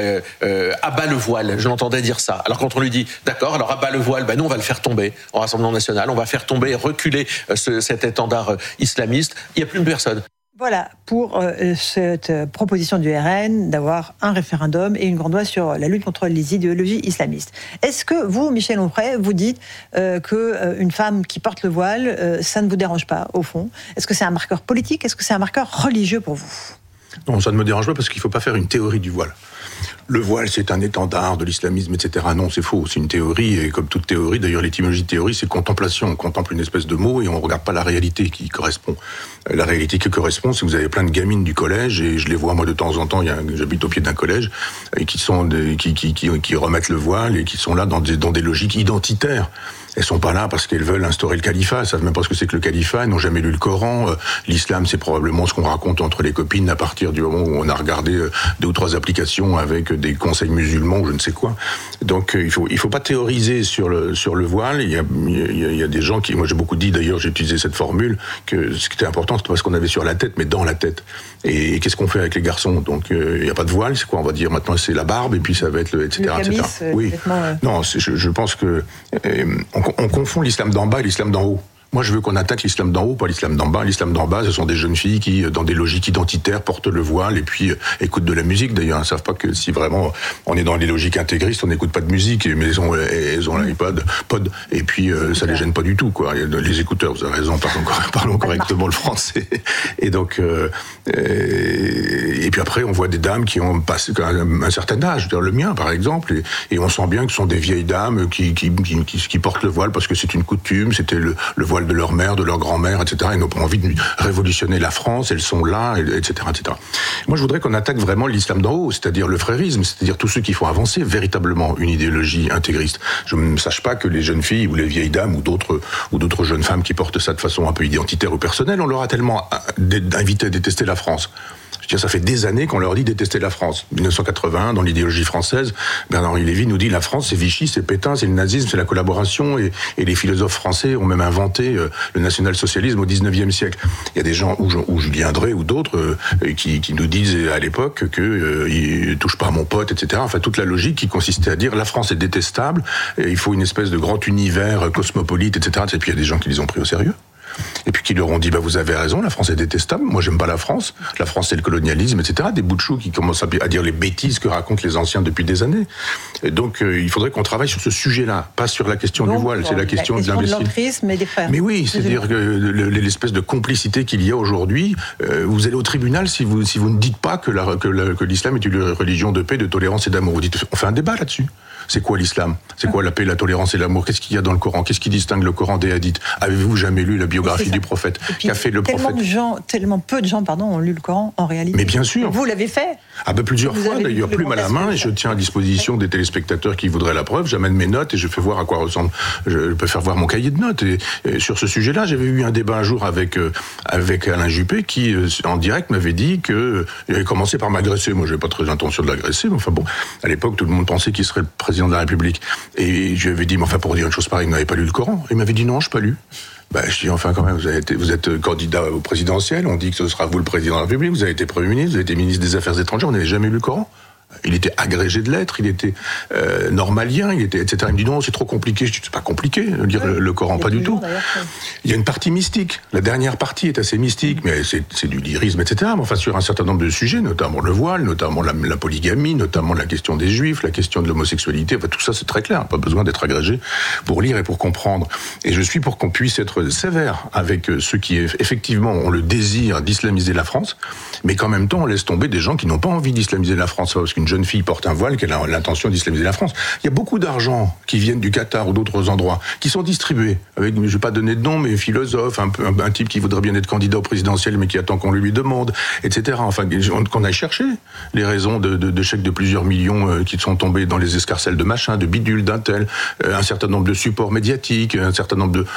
abat le voile. Je l'entendais dire ça. Alors quand on lui dit d'accord, alors abat le voile, nous on va le faire tomber en Rassemblement national, on va faire tomber, reculer cet étendard islamiste. Il n'y a plus personne. Voilà pour cette proposition du RN d'avoir un référendum et une grande loi sur la lutte contre les idéologies islamistes. Est-ce que vous, Michel Onfray, vous dites qu'une femme qui porte le voile, ça ne vous dérange pas, au fond ? Est-ce que c'est un marqueur politique ? Est-ce que c'est un marqueur religieux pour vous ? Non, ça ne me dérange pas parce qu'il ne faut pas faire une théorie du voile. Le voile, c'est un étendard de l'islamisme, etc. Non, c'est faux. C'est une théorie, et comme toute théorie, d'ailleurs, l'étymologie de théorie, c'est contemplation. On contemple une espèce de mot et on ne regarde pas la réalité qui correspond. La réalité qui correspond, c'est que vous avez plein de gamines du collège, et je les vois, moi, de temps en temps, j'habite au pied d'un collège, et qui remettent le voile et qui sont là dans des logiques identitaires. Elles sont pas là parce qu'elles veulent instaurer le califat. Elles savent même pas ce que c'est que le califat. Elles n'ont jamais lu le Coran. L'islam, c'est probablement ce qu'on raconte entre les copines à partir du moment où on a regardé 2 ou 3 applications avec des conseils musulmans ou je ne sais quoi. Donc, il faut pas théoriser sur le voile. Il y a des gens qui, moi j'ai beaucoup dit d'ailleurs, j'ai utilisé cette formule, que ce qui était important, c'était pas ce qu'on avait sur la tête, mais dans la tête. Et qu'est-ce qu'on fait avec les garçons? Donc, il y a pas de voile. C'est quoi? On va dire maintenant c'est la barbe et puis ça va être etc. Le camis, etc. Oui. Non, je pense que on confond l'islam d'en bas et l'islam d'en haut. Moi, je veux qu'on attaque l'islam d'en haut, pas l'islam d'en bas. L'islam d'en bas, ce sont des jeunes filles qui, dans des logiques identitaires, portent le voile et puis écoutent de la musique. D'ailleurs, elles ne savent pas que si vraiment on est dans les logiques intégristes, on n'écoute pas de musique, mais elles ont l'iPod, et puis ça les gêne pas du tout, quoi. Les écouteurs, vous avez raison, parlons correctement le français. Et donc, et puis après, on voit des dames qui ont passé un certain âge, le mien par exemple, et on sent bien que ce sont des vieilles dames qui portent le voile parce que c'est une coutume, c'était le voile de leur mère, de leur grand-mère, etc. Ils n'ont pas envie de révolutionner la France, elles sont là, etc., etc. Moi, je voudrais qu'on attaque vraiment l'islam d'en haut, c'est-à-dire le frérisme, c'est-à-dire tous ceux qui font avancer véritablement une idéologie intégriste. Je ne sache pas que les jeunes filles ou les vieilles dames ou d'autres jeunes femmes qui portent ça de façon un peu identitaire ou personnelle, on leur a tellement invité à détester la France. Ça fait des années qu'on leur dit détester la France. 1981, dans l'idéologie française, Bernard-Henri Lévy nous dit la France, c'est Vichy, c'est Pétain, c'est le nazisme, c'est la collaboration, et les philosophes français ont même inventé le national-socialisme au 19e siècle. Il y a des gens, ou Julien Drey ou d'autres, qui nous disent à l'époque que touche pas à mon pote, etc. Enfin, toute la logique qui consistait à dire la France est détestable, et il faut une espèce de grand univers cosmopolite, etc. Et puis il y a des gens qui les ont pris au sérieux. Et puis qui leur ont dit vous avez raison, la France est détestable, moi j'aime pas la France c'est le colonialisme, etc. Des bouts de chou qui commencent à dire les bêtises que racontent les anciens depuis des années. Et donc il faudrait qu'on travaille sur ce sujet-là, pas sur la question du voile, c'est la question de l'imbécile. De l'entrisme et des frères. Mais oui, c'est-à-dire que l'espèce de complicité qu'il y a aujourd'hui, vous allez au tribunal si vous ne dites pas que l'islam est une religion de paix, de tolérance et d'amour. Vous dites, on fait un débat là-dessus. C'est quoi l'islam? C'est quoi la paix, la tolérance et l'amour? Qu'est-ce qu'il y a dans le Coran? Qu'est-ce qui distingue le Coran des hadiths? Avez-vous jamais lu la biographie du prophète? Qu'a fait le prophète? Tellement peu de gens, ont lu le Coran en réalité. Mais bien sûr. Vous l'avez fait? Plusieurs fois d'ailleurs, plume à la main, et je tiens à disposition des téléspectateurs qui voudraient la preuve. J'amène mes notes et je fais voir à quoi ressemble. Je peux faire voir mon cahier de notes. Et sur ce sujet-là, j'avais eu un débat un jour avec Alain Juppé qui, en direct, m'avait dit qu'il avait commencé par m'agresser. Moi, j'avais pas très intention de l'agresser, mais enfin bon, à l'époque, tout le monde pensait qu'il serait le président de la République. Et je lui avais dit, mais enfin, pour dire une chose pareille, vous n'avez pas lu le Coran? Il m'avait dit non, je n'ai pas lu. Je dis, enfin, quand même, vous êtes candidat au présidentiel, on dit que ce sera vous le président de la République, vous avez été Premier ministre, vous avez été ministre des Affaires étrangères, vous n'avez jamais lu le Coran? Il était agrégé de lettres, il était normalien, il était etc. Il me dit non, c'est trop compliqué. Je dis c'est pas compliqué, lire le Coran, pas du tout. Il y a une partie mystique. La dernière partie est assez mystique, mais c'est du lyrisme, etc. Mais enfin, sur un certain nombre de sujets, notamment le voile, notamment la polygamie, notamment la question des juifs, la question de l'homosexualité, enfin, tout ça c'est très clair. Pas besoin d'être agrégé pour lire et pour comprendre. Et je suis pour qu'on puisse être sévère avec ceux qui effectivement ont le désir d'islamiser la France, mais qu'en même temps on laisse tomber des gens qui n'ont pas envie d'islamiser la France, parce qu'une jeune fille porte un voile, qu'elle a l'intention d'islamiser la France. Il y a beaucoup d'argent qui viennent du Qatar ou d'autres endroits, qui sont distribués, avec, je ne vais pas donner de nom, mais philosophe, un type qui voudrait bien être candidat au présidentiel, mais qui attend qu'on lui demande, etc. Enfin, qu'on aille chercher les raisons de chèques de plusieurs millions qui sont tombés dans les escarcelles de machin, de bidule, d'un tel, un certain nombre de supports médiatiques, un certain nombre de...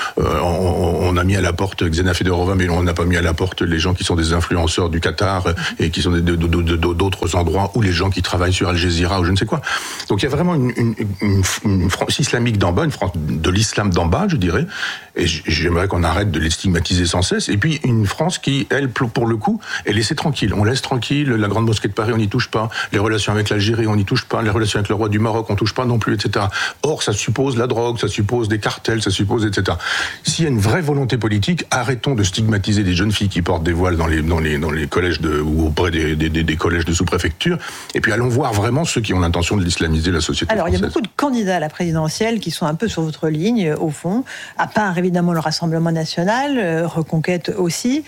on a mis à la porte Xena Fedorova, mais on n'a pas mis à la porte les gens qui sont des influenceurs du Qatar et qui sont d'autres endroits, ou les gens qui travaillent sur Al Jazeera ou je ne sais quoi. Donc il y a vraiment une France islamique d'en bas, une France de l'islam d'en bas, je dirais, et j'aimerais qu'on arrête de les stigmatiser sans cesse, et puis une France qui, elle, pour le coup, est laissée tranquille. On laisse tranquille, la Grande Mosquée de Paris, on n'y touche pas, les relations avec l'Algérie, on n'y touche pas, les relations avec le roi du Maroc, on touche pas non plus, etc. Or, ça suppose la drogue, ça suppose des cartels, ça suppose, etc. S'il y a une vraie volonté politique, arrêtons de stigmatiser des jeunes filles qui portent des voiles dans les collèges ou auprès des collèges de sous-préfecture, et puis allons voir vraiment ceux qui ont l'intention de l'islamiser la société française. Il y a beaucoup de candidats à la présidentielle qui sont un peu sur votre ligne, au fond, à part évidemment le Rassemblement national, Reconquête aussi.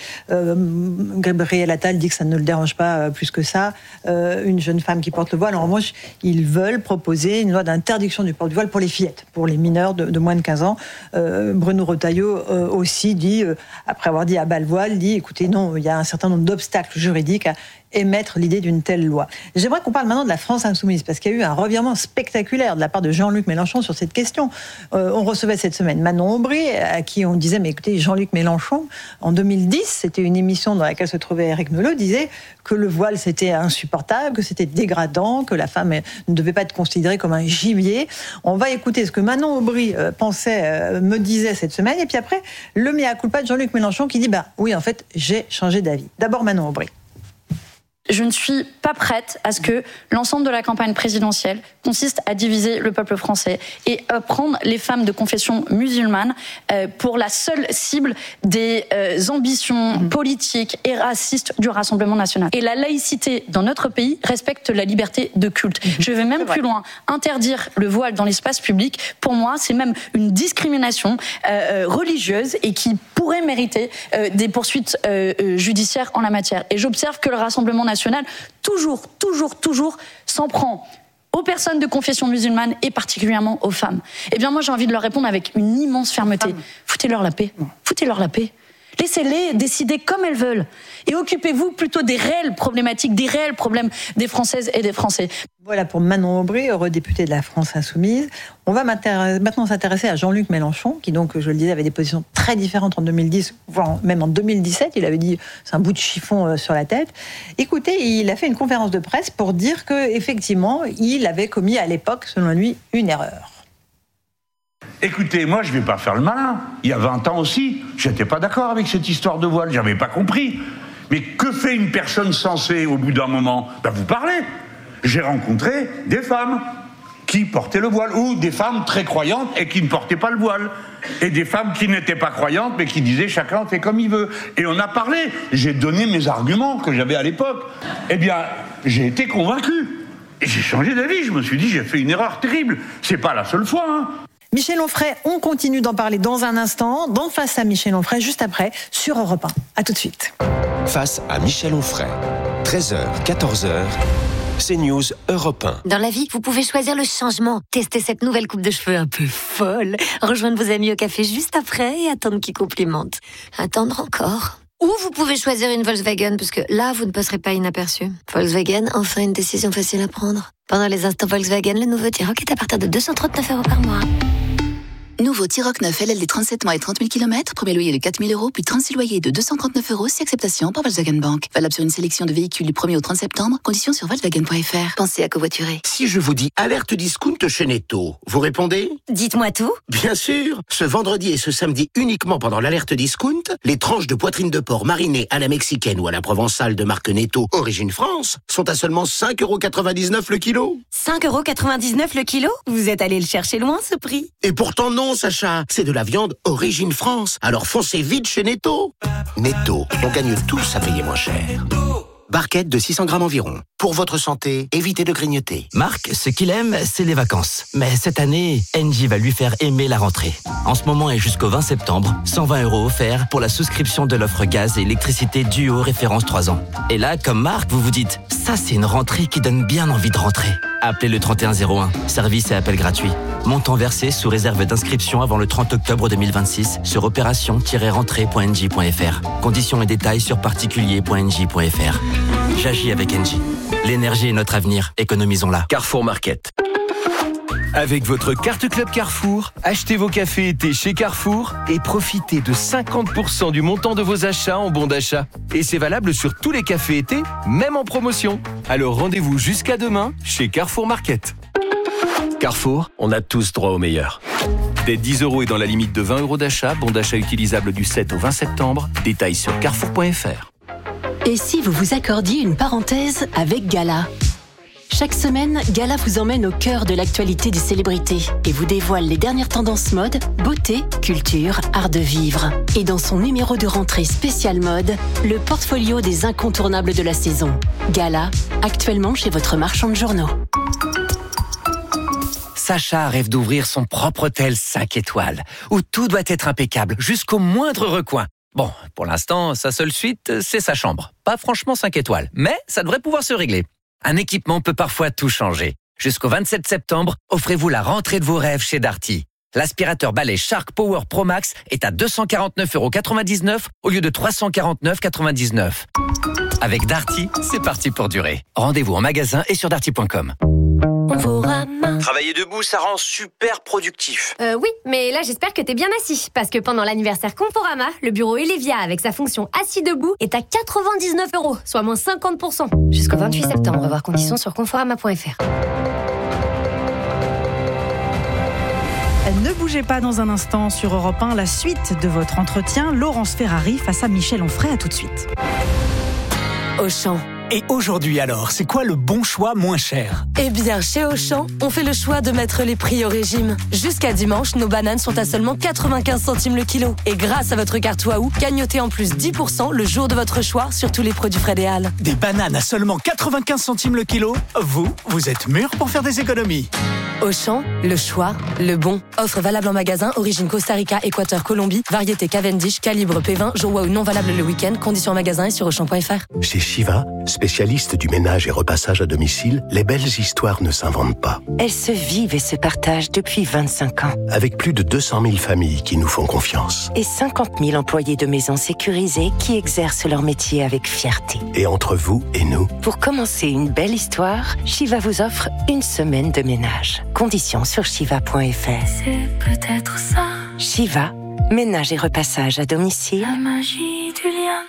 Gabriel Attal dit que ça ne le dérange pas plus que ça, une jeune femme qui porte le voile. En revanche, ils veulent proposer une loi d'interdiction du port du voile pour les fillettes, pour les mineurs de moins de 15 ans. Bruno Retailleau aussi dit, après avoir dit à bas le voile, dit écoutez, non, il y a un certain nombre d'obstacles juridiques à émettre l'idée d'une telle loi. J'aimerais qu'on parle maintenant de la France insoumise, parce qu'il y a eu un revirement spectaculaire de la part de Jean-Luc Mélenchon sur cette question. On recevait cette semaine Manon Aubry, à qui on disait, mais écoutez, Jean-Luc Mélenchon, en 2010, c'était une émission dans laquelle se trouvait Éric Nolot, disait que le voile c'était insupportable, que c'était dégradant, que la femme ne devait pas être considérée comme un gibier. On va écouter ce que Manon Aubry me disait cette semaine, et puis après, le mea culpa de Jean-Luc Mélenchon qui dit, oui, en fait, j'ai changé d'avis. D'abord Manon Aubry. Je ne suis pas prête à ce que l'ensemble de la campagne présidentielle consiste à diviser le peuple français et à prendre les femmes de confession musulmane pour la seule cible des ambitions politiques et racistes du Rassemblement national. Et la laïcité dans notre pays respecte la liberté de culte. Je vais même plus loin. Interdire le voile dans l'espace public, pour moi, c'est même une discrimination religieuse et qui pourrait mériter des poursuites judiciaires en la matière. Et j'observe que le Rassemblement national toujours s'en prend aux personnes de confession musulmane et particulièrement aux femmes. Eh bien moi j'ai envie de leur répondre avec une immense fermeté. Foutez-leur la paix. Foutez-leur la paix. Laissez-les décider comme elles veulent. Et occupez-vous plutôt des réelles problématiques, des réels problèmes des Françaises et des Français. Voilà pour Manon Aubry, eurodéputée de la France Insoumise. On va maintenant s'intéresser à Jean-Luc Mélenchon, qui donc, je le disais, avait des positions très différentes en 2010, voire même en 2017. Il avait dit, c'est un bout de chiffon sur la tête. Écoutez, il a fait une conférence de presse pour dire qu'effectivement, il avait commis à l'époque, selon lui, une erreur. Écoutez, moi je vais pas faire le malin. Il y a 20 ans aussi, j'étais pas d'accord avec cette histoire de voile, j'avais pas compris. Mais que fait une personne sensée au bout d'un moment ? Vous parlez. J'ai rencontré des femmes qui portaient le voile, ou des femmes très croyantes et qui ne portaient pas le voile. Et des femmes qui n'étaient pas croyantes, mais qui disaient chacun fait comme il veut. Et on a parlé, j'ai donné mes arguments que j'avais à l'époque. Eh bien, j'ai été convaincu. Et j'ai changé d'avis, je me suis dit j'ai fait une erreur terrible. C'est pas la seule fois, hein. Michel Onfray, on continue d'en parler dans un instant, dans Face à Michel Onfray, juste après, sur Europe 1. A tout de suite. Face à Michel Onfray, 13h, 14h, CNews Europe 1. Dans la vie, vous pouvez choisir le changement. Tester cette nouvelle coupe de cheveux un peu folle. Rejoindre vos amis au café juste après et attendre qu'ils complimentent. Attendre encore. Ou vous pouvez choisir une Volkswagen, parce que là, vous ne passerez pas inaperçu. Volkswagen, enfin une décision facile à prendre. Pendant les instants Volkswagen, le nouveau T-Roc est à partir de 239 € par mois. Nouveau T-Roc 9 LLD 37 mois et 30 000 km, premier loyer de 4 000 €, puis 36 loyers de 239 € si acceptation par Volkswagen Bank. Valable sur une sélection de véhicules du 1er au 30 septembre, conditions sur Volkswagen.fr. Pensez à covoiturer. Si je vous dis alerte discount chez Netto, vous répondez ? Dites-moi tout. Bien sûr. Ce vendredi et ce samedi uniquement pendant l'alerte discount, les tranches de poitrine de porc marinées à la mexicaine ou à la provençale de marque Netto, origine France, sont à seulement 5,99 € le kilo. 5,99 € le kilo ? Vous êtes allé le chercher loin, ce prix. Et pourtant non, Sacha, c'est de la viande origine France. Alors foncez vite chez Netto. Netto, on gagne tous à payer moins cher. Barquette de 600 grammes environ. Pour votre santé, évitez de grignoter. Marc, ce qu'il aime, c'est les vacances. Mais cette année, Engie va lui faire aimer la rentrée. En ce moment et jusqu'au 20 septembre, 120 € offerts pour la souscription de l'offre gaz et électricité Duo référence 3 ans. Et là, comme Marc, vous vous dites, ça c'est une rentrée qui donne bien envie de rentrer. Appelez le 3101, service et appel gratuit. Montant versé sous réserve d'inscription avant le 30 octobre 2026 sur opération-rentrée.engie.fr. Conditions et détails sur particulier.engie.fr. J'agis avec Engie. L'énergie est notre avenir, économisons-la. Carrefour Market. Avec votre carte Club Carrefour, achetez vos cafés été chez Carrefour et profitez de 50% du montant de vos achats en bons d'achat. Et c'est valable sur tous les cafés été, même en promotion. Alors rendez-vous jusqu'à demain chez Carrefour Market. Carrefour, on a tous droit au meilleur. Dès 10 € et dans la limite de 20 € d'achat, bon d'achat utilisable du 7 au 20 septembre. Détails sur carrefour.fr. Et si vous vous accordiez une parenthèse avec Gala ? Chaque semaine, Gala vous emmène au cœur de l'actualité des célébrités et vous dévoile les dernières tendances mode, beauté, culture, art de vivre. Et dans son numéro de rentrée spécial mode, le portfolio des incontournables de la saison. Gala, actuellement chez votre marchand de journaux. Sacha rêve d'ouvrir son propre hôtel 5 étoiles, où tout doit être impeccable, jusqu'au moindre recoin. Bon, pour l'instant, sa seule suite, c'est sa chambre. Pas franchement 5 étoiles, mais ça devrait pouvoir se régler. Un équipement peut parfois tout changer. Jusqu'au 27 septembre, offrez-vous la rentrée de vos rêves chez Darty. L'aspirateur balai Shark Power Pro Max est à 249,99 € au lieu de 349,99 €. Avec Darty, c'est parti pour durer. Rendez-vous en magasin et sur darty.com. Travailler debout, ça rend super productif. Oui, mais là j'espère que t'es bien assis. Parce que pendant l'anniversaire Conforama, le bureau Elevia avec sa fonction assis debout est à 99 €, soit moins 50%. Jusqu'au 28 septembre, voir conditions sur conforama.fr. Ne bougez pas dans un instant sur Europe 1, la suite de votre entretien. Laurence Ferrari face à Michel Onfray, à tout de suite. Auchan. Et aujourd'hui alors, c'est quoi le bon choix moins cher ? Eh bien, chez Auchan, on fait le choix de mettre les prix au régime. Jusqu'à dimanche, nos bananes sont à seulement 95 centimes le kilo. Et grâce à votre carte Waouh, gagnotez en plus 10% le jour de votre choix sur tous les produits Fred et Al. Des bananes à seulement 95 centimes le kilo ? Vous êtes mûrs pour faire des économies. Auchan, le choix, le bon. Offre valable en magasin, origine Costa Rica, Équateur, Colombie, variété Cavendish, calibre P20, jour Waouh non valable le week-end, conditions en magasin et sur Auchan.fr. Chez Shiva, spécialiste du ménage et repassage à domicile, les belles histoires ne s'inventent pas. Elles se vivent et se partagent depuis 25 ans. Avec plus de 200 000 familles qui nous font confiance. Et 50 000 employés de maisons sécurisées qui exercent leur métier avec fierté. Et entre vous et nous, pour commencer une belle histoire, Shiva vous offre une semaine de ménage. Conditions sur shiva.fr. C'est peut-être ça. Shiva, ménage et repassage à domicile. La magie du lien.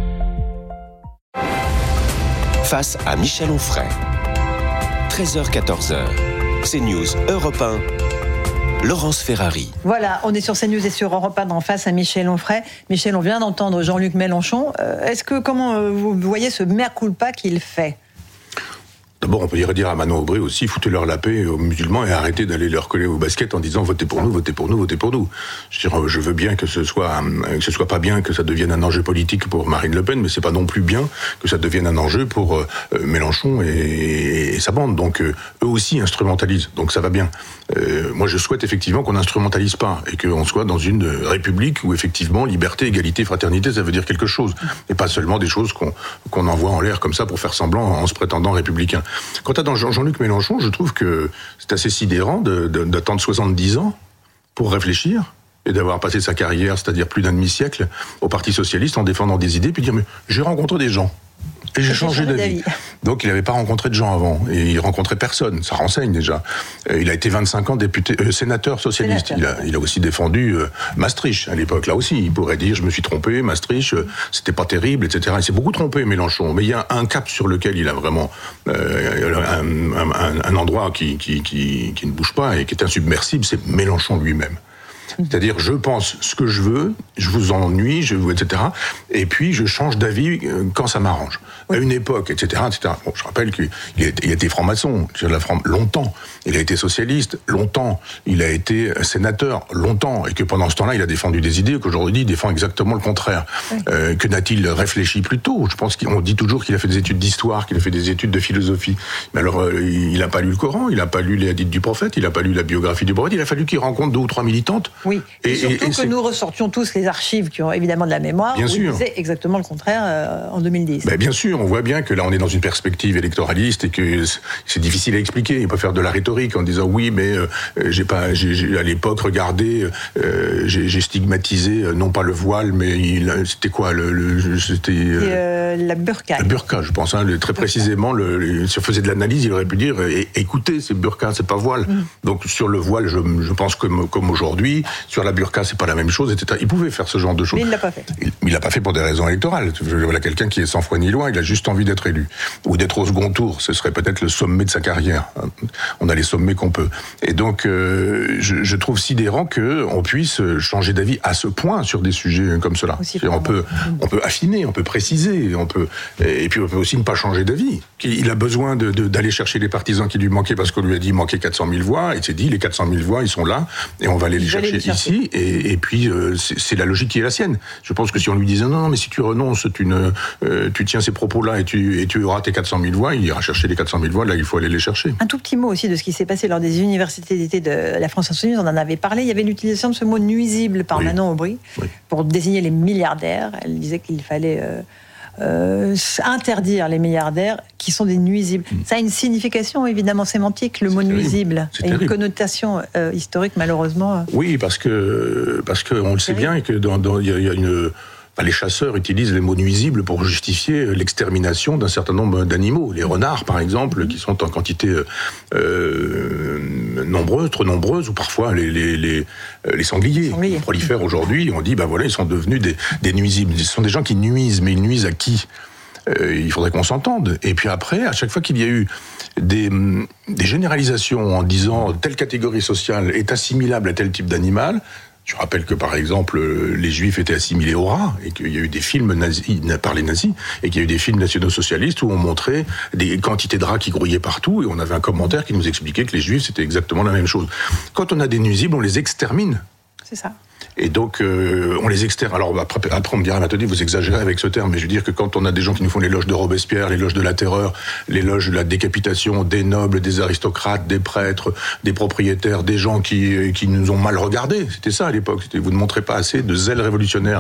Face à Michel Onfray. 13h-14h. CNews Europe 1. Laurence Ferrari. Voilà, on est sur CNews et sur Europe 1 en face à Michel Onfray. Michel, on vient d'entendre Jean-Luc Mélenchon. Comment vous voyez ce mea culpa qu'il fait ? D'abord, on peut dire à Manon Aubry aussi, foutez-leur la paix aux musulmans et arrêtez d'aller leur coller au basket en disant votez pour nous, votez pour nous, votez pour nous. Je veux bien que ce soit pas bien que ça devienne un enjeu politique pour Marine Le Pen, mais c'est pas non plus bien que ça devienne un enjeu pour Mélenchon et sa bande. Donc eux aussi instrumentalisent, donc ça va bien. Moi, je souhaite effectivement qu'on n'instrumentalise pas et qu'on soit dans une république où effectivement liberté, égalité, fraternité, ça veut dire quelque chose et pas seulement des choses qu'on envoie en l'air comme ça pour faire semblant en se prétendant républicain. Quant à Jean-Luc Mélenchon, je trouve que c'est assez sidérant d'attendre 70 ans pour réfléchir et d'avoir passé sa carrière, c'est-à-dire plus d'un demi-siècle, au Parti Socialiste en défendant des idées, puis dire mais j'ai rencontré des gens. Et j'ai changé d'avis. Donc il n'avait pas rencontré de gens avant, et il rencontrait personne, ça renseigne déjà. Il a été 25 ans sénateur socialiste. Il a aussi défendu Maastricht à l'époque, là aussi. Il pourrait dire, je me suis trompé, Maastricht, c'était pas terrible, etc. Il s'est beaucoup trompé, Mélenchon. Mais il y a un cap sur lequel il a vraiment un endroit qui ne bouge pas et qui est insubmersible, c'est Mélenchon lui-même. C'est-à-dire, je pense ce que je veux, je vous ennuie, etc. Et puis, je change d'avis quand ça m'arrange. À une époque, etc. Bon, je rappelle qu'il a été franc-maçon, longtemps. Il a été socialiste, longtemps. Il a été sénateur, longtemps. Et que pendant ce temps-là, il a défendu des idées qu'aujourd'hui, il défend exactement le contraire. Oui. Que n'a-t-il réfléchi plus tôt ? Je pense qu'on dit toujours qu'il a fait des études d'histoire, qu'il a fait des études de philosophie. Mais alors, il n'a pas lu le Coran, il n'a pas lu les hadiths du prophète, il n'a pas lu la biographie du prophète. Il a fallu qu'il rencontre 2 ou 3 militantes. Oui, et surtout que nous ressortions tous les archives qui ont évidemment de la mémoire, où il disait exactement le contraire en 2010. Ben bien sûr, on voit bien que là on est dans une perspective électoraliste et que c'est difficile à expliquer. Il peut faire de la rhétorique en disant oui, mais j'ai à l'époque regardé, j'ai stigmatisé non pas le voile, mais c'était quoi c'était la burqa. La burqa, je pense. Très précisément, si on faisait de l'analyse, il aurait pu dire écoutez, c'est burqa, c'est pas voile. Donc sur le voile, je pense comme aujourd'hui. Sur la burqa, c'est pas la même chose, etc. Il pouvait faire ce genre de choses. Mais il l'a pas fait. Il l'a pas fait pour des raisons électorales. Voilà quelqu'un qui est sans foi ni loi, il a juste envie d'être élu. Ou d'être au second tour. Ce serait peut-être le sommet de sa carrière. On a les sommets qu'on peut. Et donc, je trouve sidérant qu'on puisse changer d'avis à ce point sur des sujets comme cela. On peut affiner, on peut préciser, et puis on peut aussi ne pas changer d'avis. Il a besoin d'aller chercher les partisans qui lui manquaient parce qu'on lui a dit il manquait 400 000 voix. Il s'est dit les 400 000 voix, ils sont là, et on va aller les chercher ici, et puis c'est la logique qui est la sienne. Je pense que si on lui disait non, mais si tu renonces, tu tiens ces propos-là et tu auras tes 400 000 voix, il ira chercher les 400 000 voix, là il faut aller les chercher. Un tout petit mot aussi de ce qui s'est passé lors des universités d'été de la France Insoumise, on en avait parlé, il y avait l'utilisation de ce mot nuisible par Manon Aubry pour désigner les milliardaires. Elle disait qu'il fallait interdire les milliardaires qui sont des nuisibles. Ça a une signification évidemment sémantique, le mot nuisible, et une connotation historique malheureusement. Oui, parce que on le sait bien et que il y a une. Les chasseurs utilisent les mots nuisibles pour justifier l'extermination d'un certain nombre d'animaux. Les renards, par exemple, qui sont en quantité nombreuse, trop nombreuse, ou parfois les sangliers. Ils prolifèrent aujourd'hui. On dit, ils sont devenus des nuisibles. Ce sont des gens qui nuisent, mais ils nuisent à qui ? Il faudrait qu'on s'entende. Et puis après, à chaque fois qu'il y a eu des généralisations en disant telle catégorie sociale est assimilable à tel type d'animal. Je rappelle que, par exemple, les Juifs étaient assimilés aux rats, et qu'il y a eu des films nazis, par les nazis, et qu'il y a eu des films nationaux-socialistes où on montrait des quantités de rats qui grouillaient partout, et on avait un commentaire qui nous expliquait que les Juifs, c'était exactement la même chose. Quand on a des nuisibles, on les extermine. C'est ça. Et donc, on les externe. Alors, après on me dira, Mathilde, vous exagérez avec ce terme, mais je veux dire que quand on a des gens qui nous font l'éloge de Robespierre, l'éloge de la terreur, l'éloge de la décapitation des nobles, des aristocrates, des prêtres, des propriétaires, des gens qui nous ont mal regardés, c'était ça à l'époque. Vous ne montrez pas assez de zèle révolutionnaire,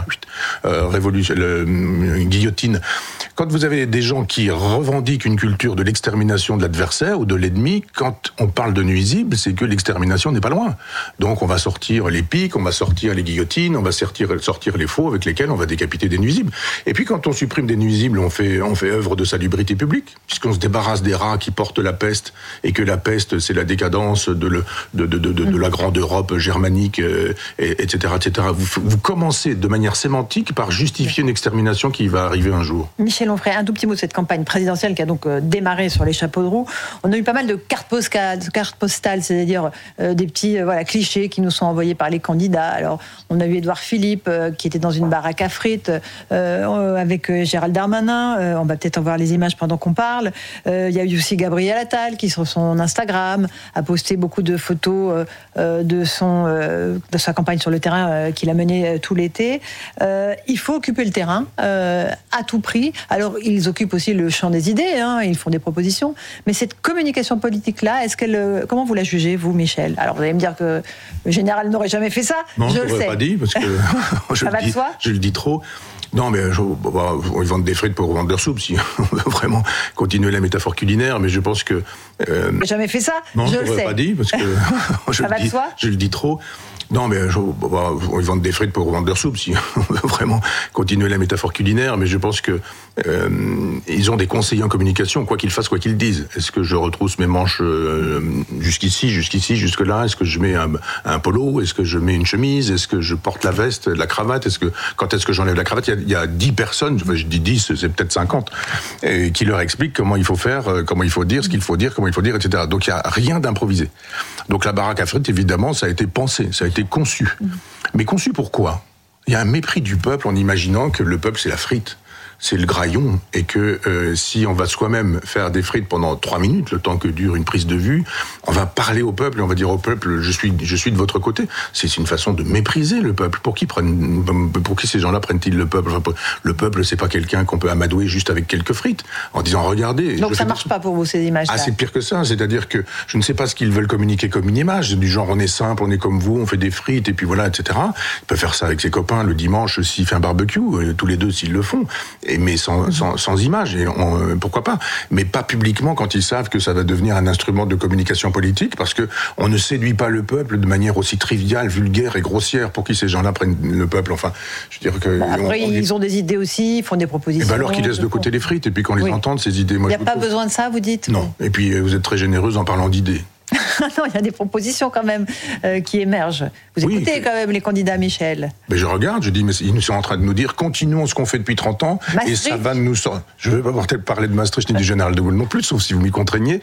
guillotine. Quand vous avez des gens qui revendiquent une culture de l'extermination de l'adversaire ou de l'ennemi, quand on parle de nuisible, c'est que l'extermination n'est pas loin. Donc, on va sortir les pics, on va sortir les guillotines, on va sortir les faux avec lesquels on va décapiter des nuisibles. Et puis quand on supprime des nuisibles, on fait œuvre de salubrité publique, puisqu'on se débarrasse des rats qui portent la peste, et que la peste, c'est la décadence de la grande Europe germanique, etc., etc. Vous commencez de manière sémantique par justifier une extermination qui va arriver un jour. Michel Onfray, un tout petit mot de cette campagne présidentielle qui a donc démarré sur les chapeaux de roue. On a eu pas mal de cartes postales, c'est-à-dire des petits clichés qui nous sont envoyés par les candidats. Alors, on a eu Édouard Philippe qui était dans une baraque à frites avec Gérald Darmanin. On va peut-être en voir les images pendant qu'on parle. Il y a eu aussi Gabriel Attal qui, sur son Instagram, a posté beaucoup de photos de sa campagne sur le terrain qu'il a menée tout l'été. Il faut occuper le terrain à tout prix. Alors, ils occupent aussi le champ des idées, ils font des propositions. Mais cette communication politique-là, comment vous la jugez, vous, Michel ? Alors, vous allez me dire que le général n'aurait jamais fait ça. Non, je ne l'aurais pas dit, parce que je le dis trop. Non, mais ils vendent des frites pour vendre leur soupe, si on veut vraiment continuer la métaphore culinaire, mais je pense que... J'ai jamais fait ça, non, je le sais. Pas dit, parce que je le dis trop. Non, mais ils vendent des frites pour vendre leur soupe, si on veut vraiment continuer la métaphore culinaire, mais je pense que ils ont des conseillers en communication, quoi qu'ils fassent, quoi qu'ils disent. Est-ce que je retrousse mes manches jusqu'ici, jusque-là? Est-ce que je mets un polo? Est-ce que je mets une chemise? Est-ce que je porte la veste, la cravate? Quand est-ce que j'enlève la cravate? Il y a 10 personnes, je dis 10, c'est peut-être 50, qui leur expliquent comment il faut faire, comment il faut dire, ce qu'il faut dire, comment il faut dire, etc. Donc il n'y a rien d'improvisé. Donc la baraque à frites, évidemment, ça a été pensé, ça a été conçu. Mais conçu pourquoi? Il y a un mépris du peuple en imaginant que le peuple, c'est la frite. C'est le graillon, et que si on va soi-même faire des frites pendant 3 minutes, le temps que dure une prise de vue, on va parler au peuple et on va dire au peuple je suis de votre côté. C'est une façon de mépriser le peuple. Pour qui ces gens-là prennent-ils le peuple? Le peuple, c'est pas quelqu'un qu'on peut amadouer juste avec quelques frites en disant regardez. Donc ça marche pas pour vous, ces images-là? Ah, c'est pire que ça. C'est-à-dire que je ne sais pas ce qu'ils veulent communiquer comme une image, du genre on est simple, on est comme vous, on fait des frites et puis voilà, etc. Il peut faire ça avec ses copains le dimanche s'il fait un barbecue, tous les deux s'ils le font. Mais sans image, et pourquoi pas, mais pas publiquement quand ils savent que ça va devenir un instrument de communication politique, parce que on ne séduit pas le peuple de manière aussi triviale, vulgaire et grossière. Pour qui ces gens-là prennent le peuple? Enfin, je veux dire que après ils ont des idées aussi, ils font des propositions. Et alors qu'ils laissent de côté les frites, et puis qu'on les entende ces idées. Il n'y a pas besoin de ça, vous dites? Non. Et puis vous êtes très généreuse en parlant d'idées. Non, il y a des propositions quand même qui émergent. Vous écoutez quand même les candidats, Michel? Mais je regarde, je dis, mais ils sont en train de nous dire, continuons ce qu'on fait depuis 30 ans, Maastricht. Et ça va nous sortir. Je ne vais pas parler de Maastricht ni du général de Gaulle non plus, sauf si vous m'y contraignez,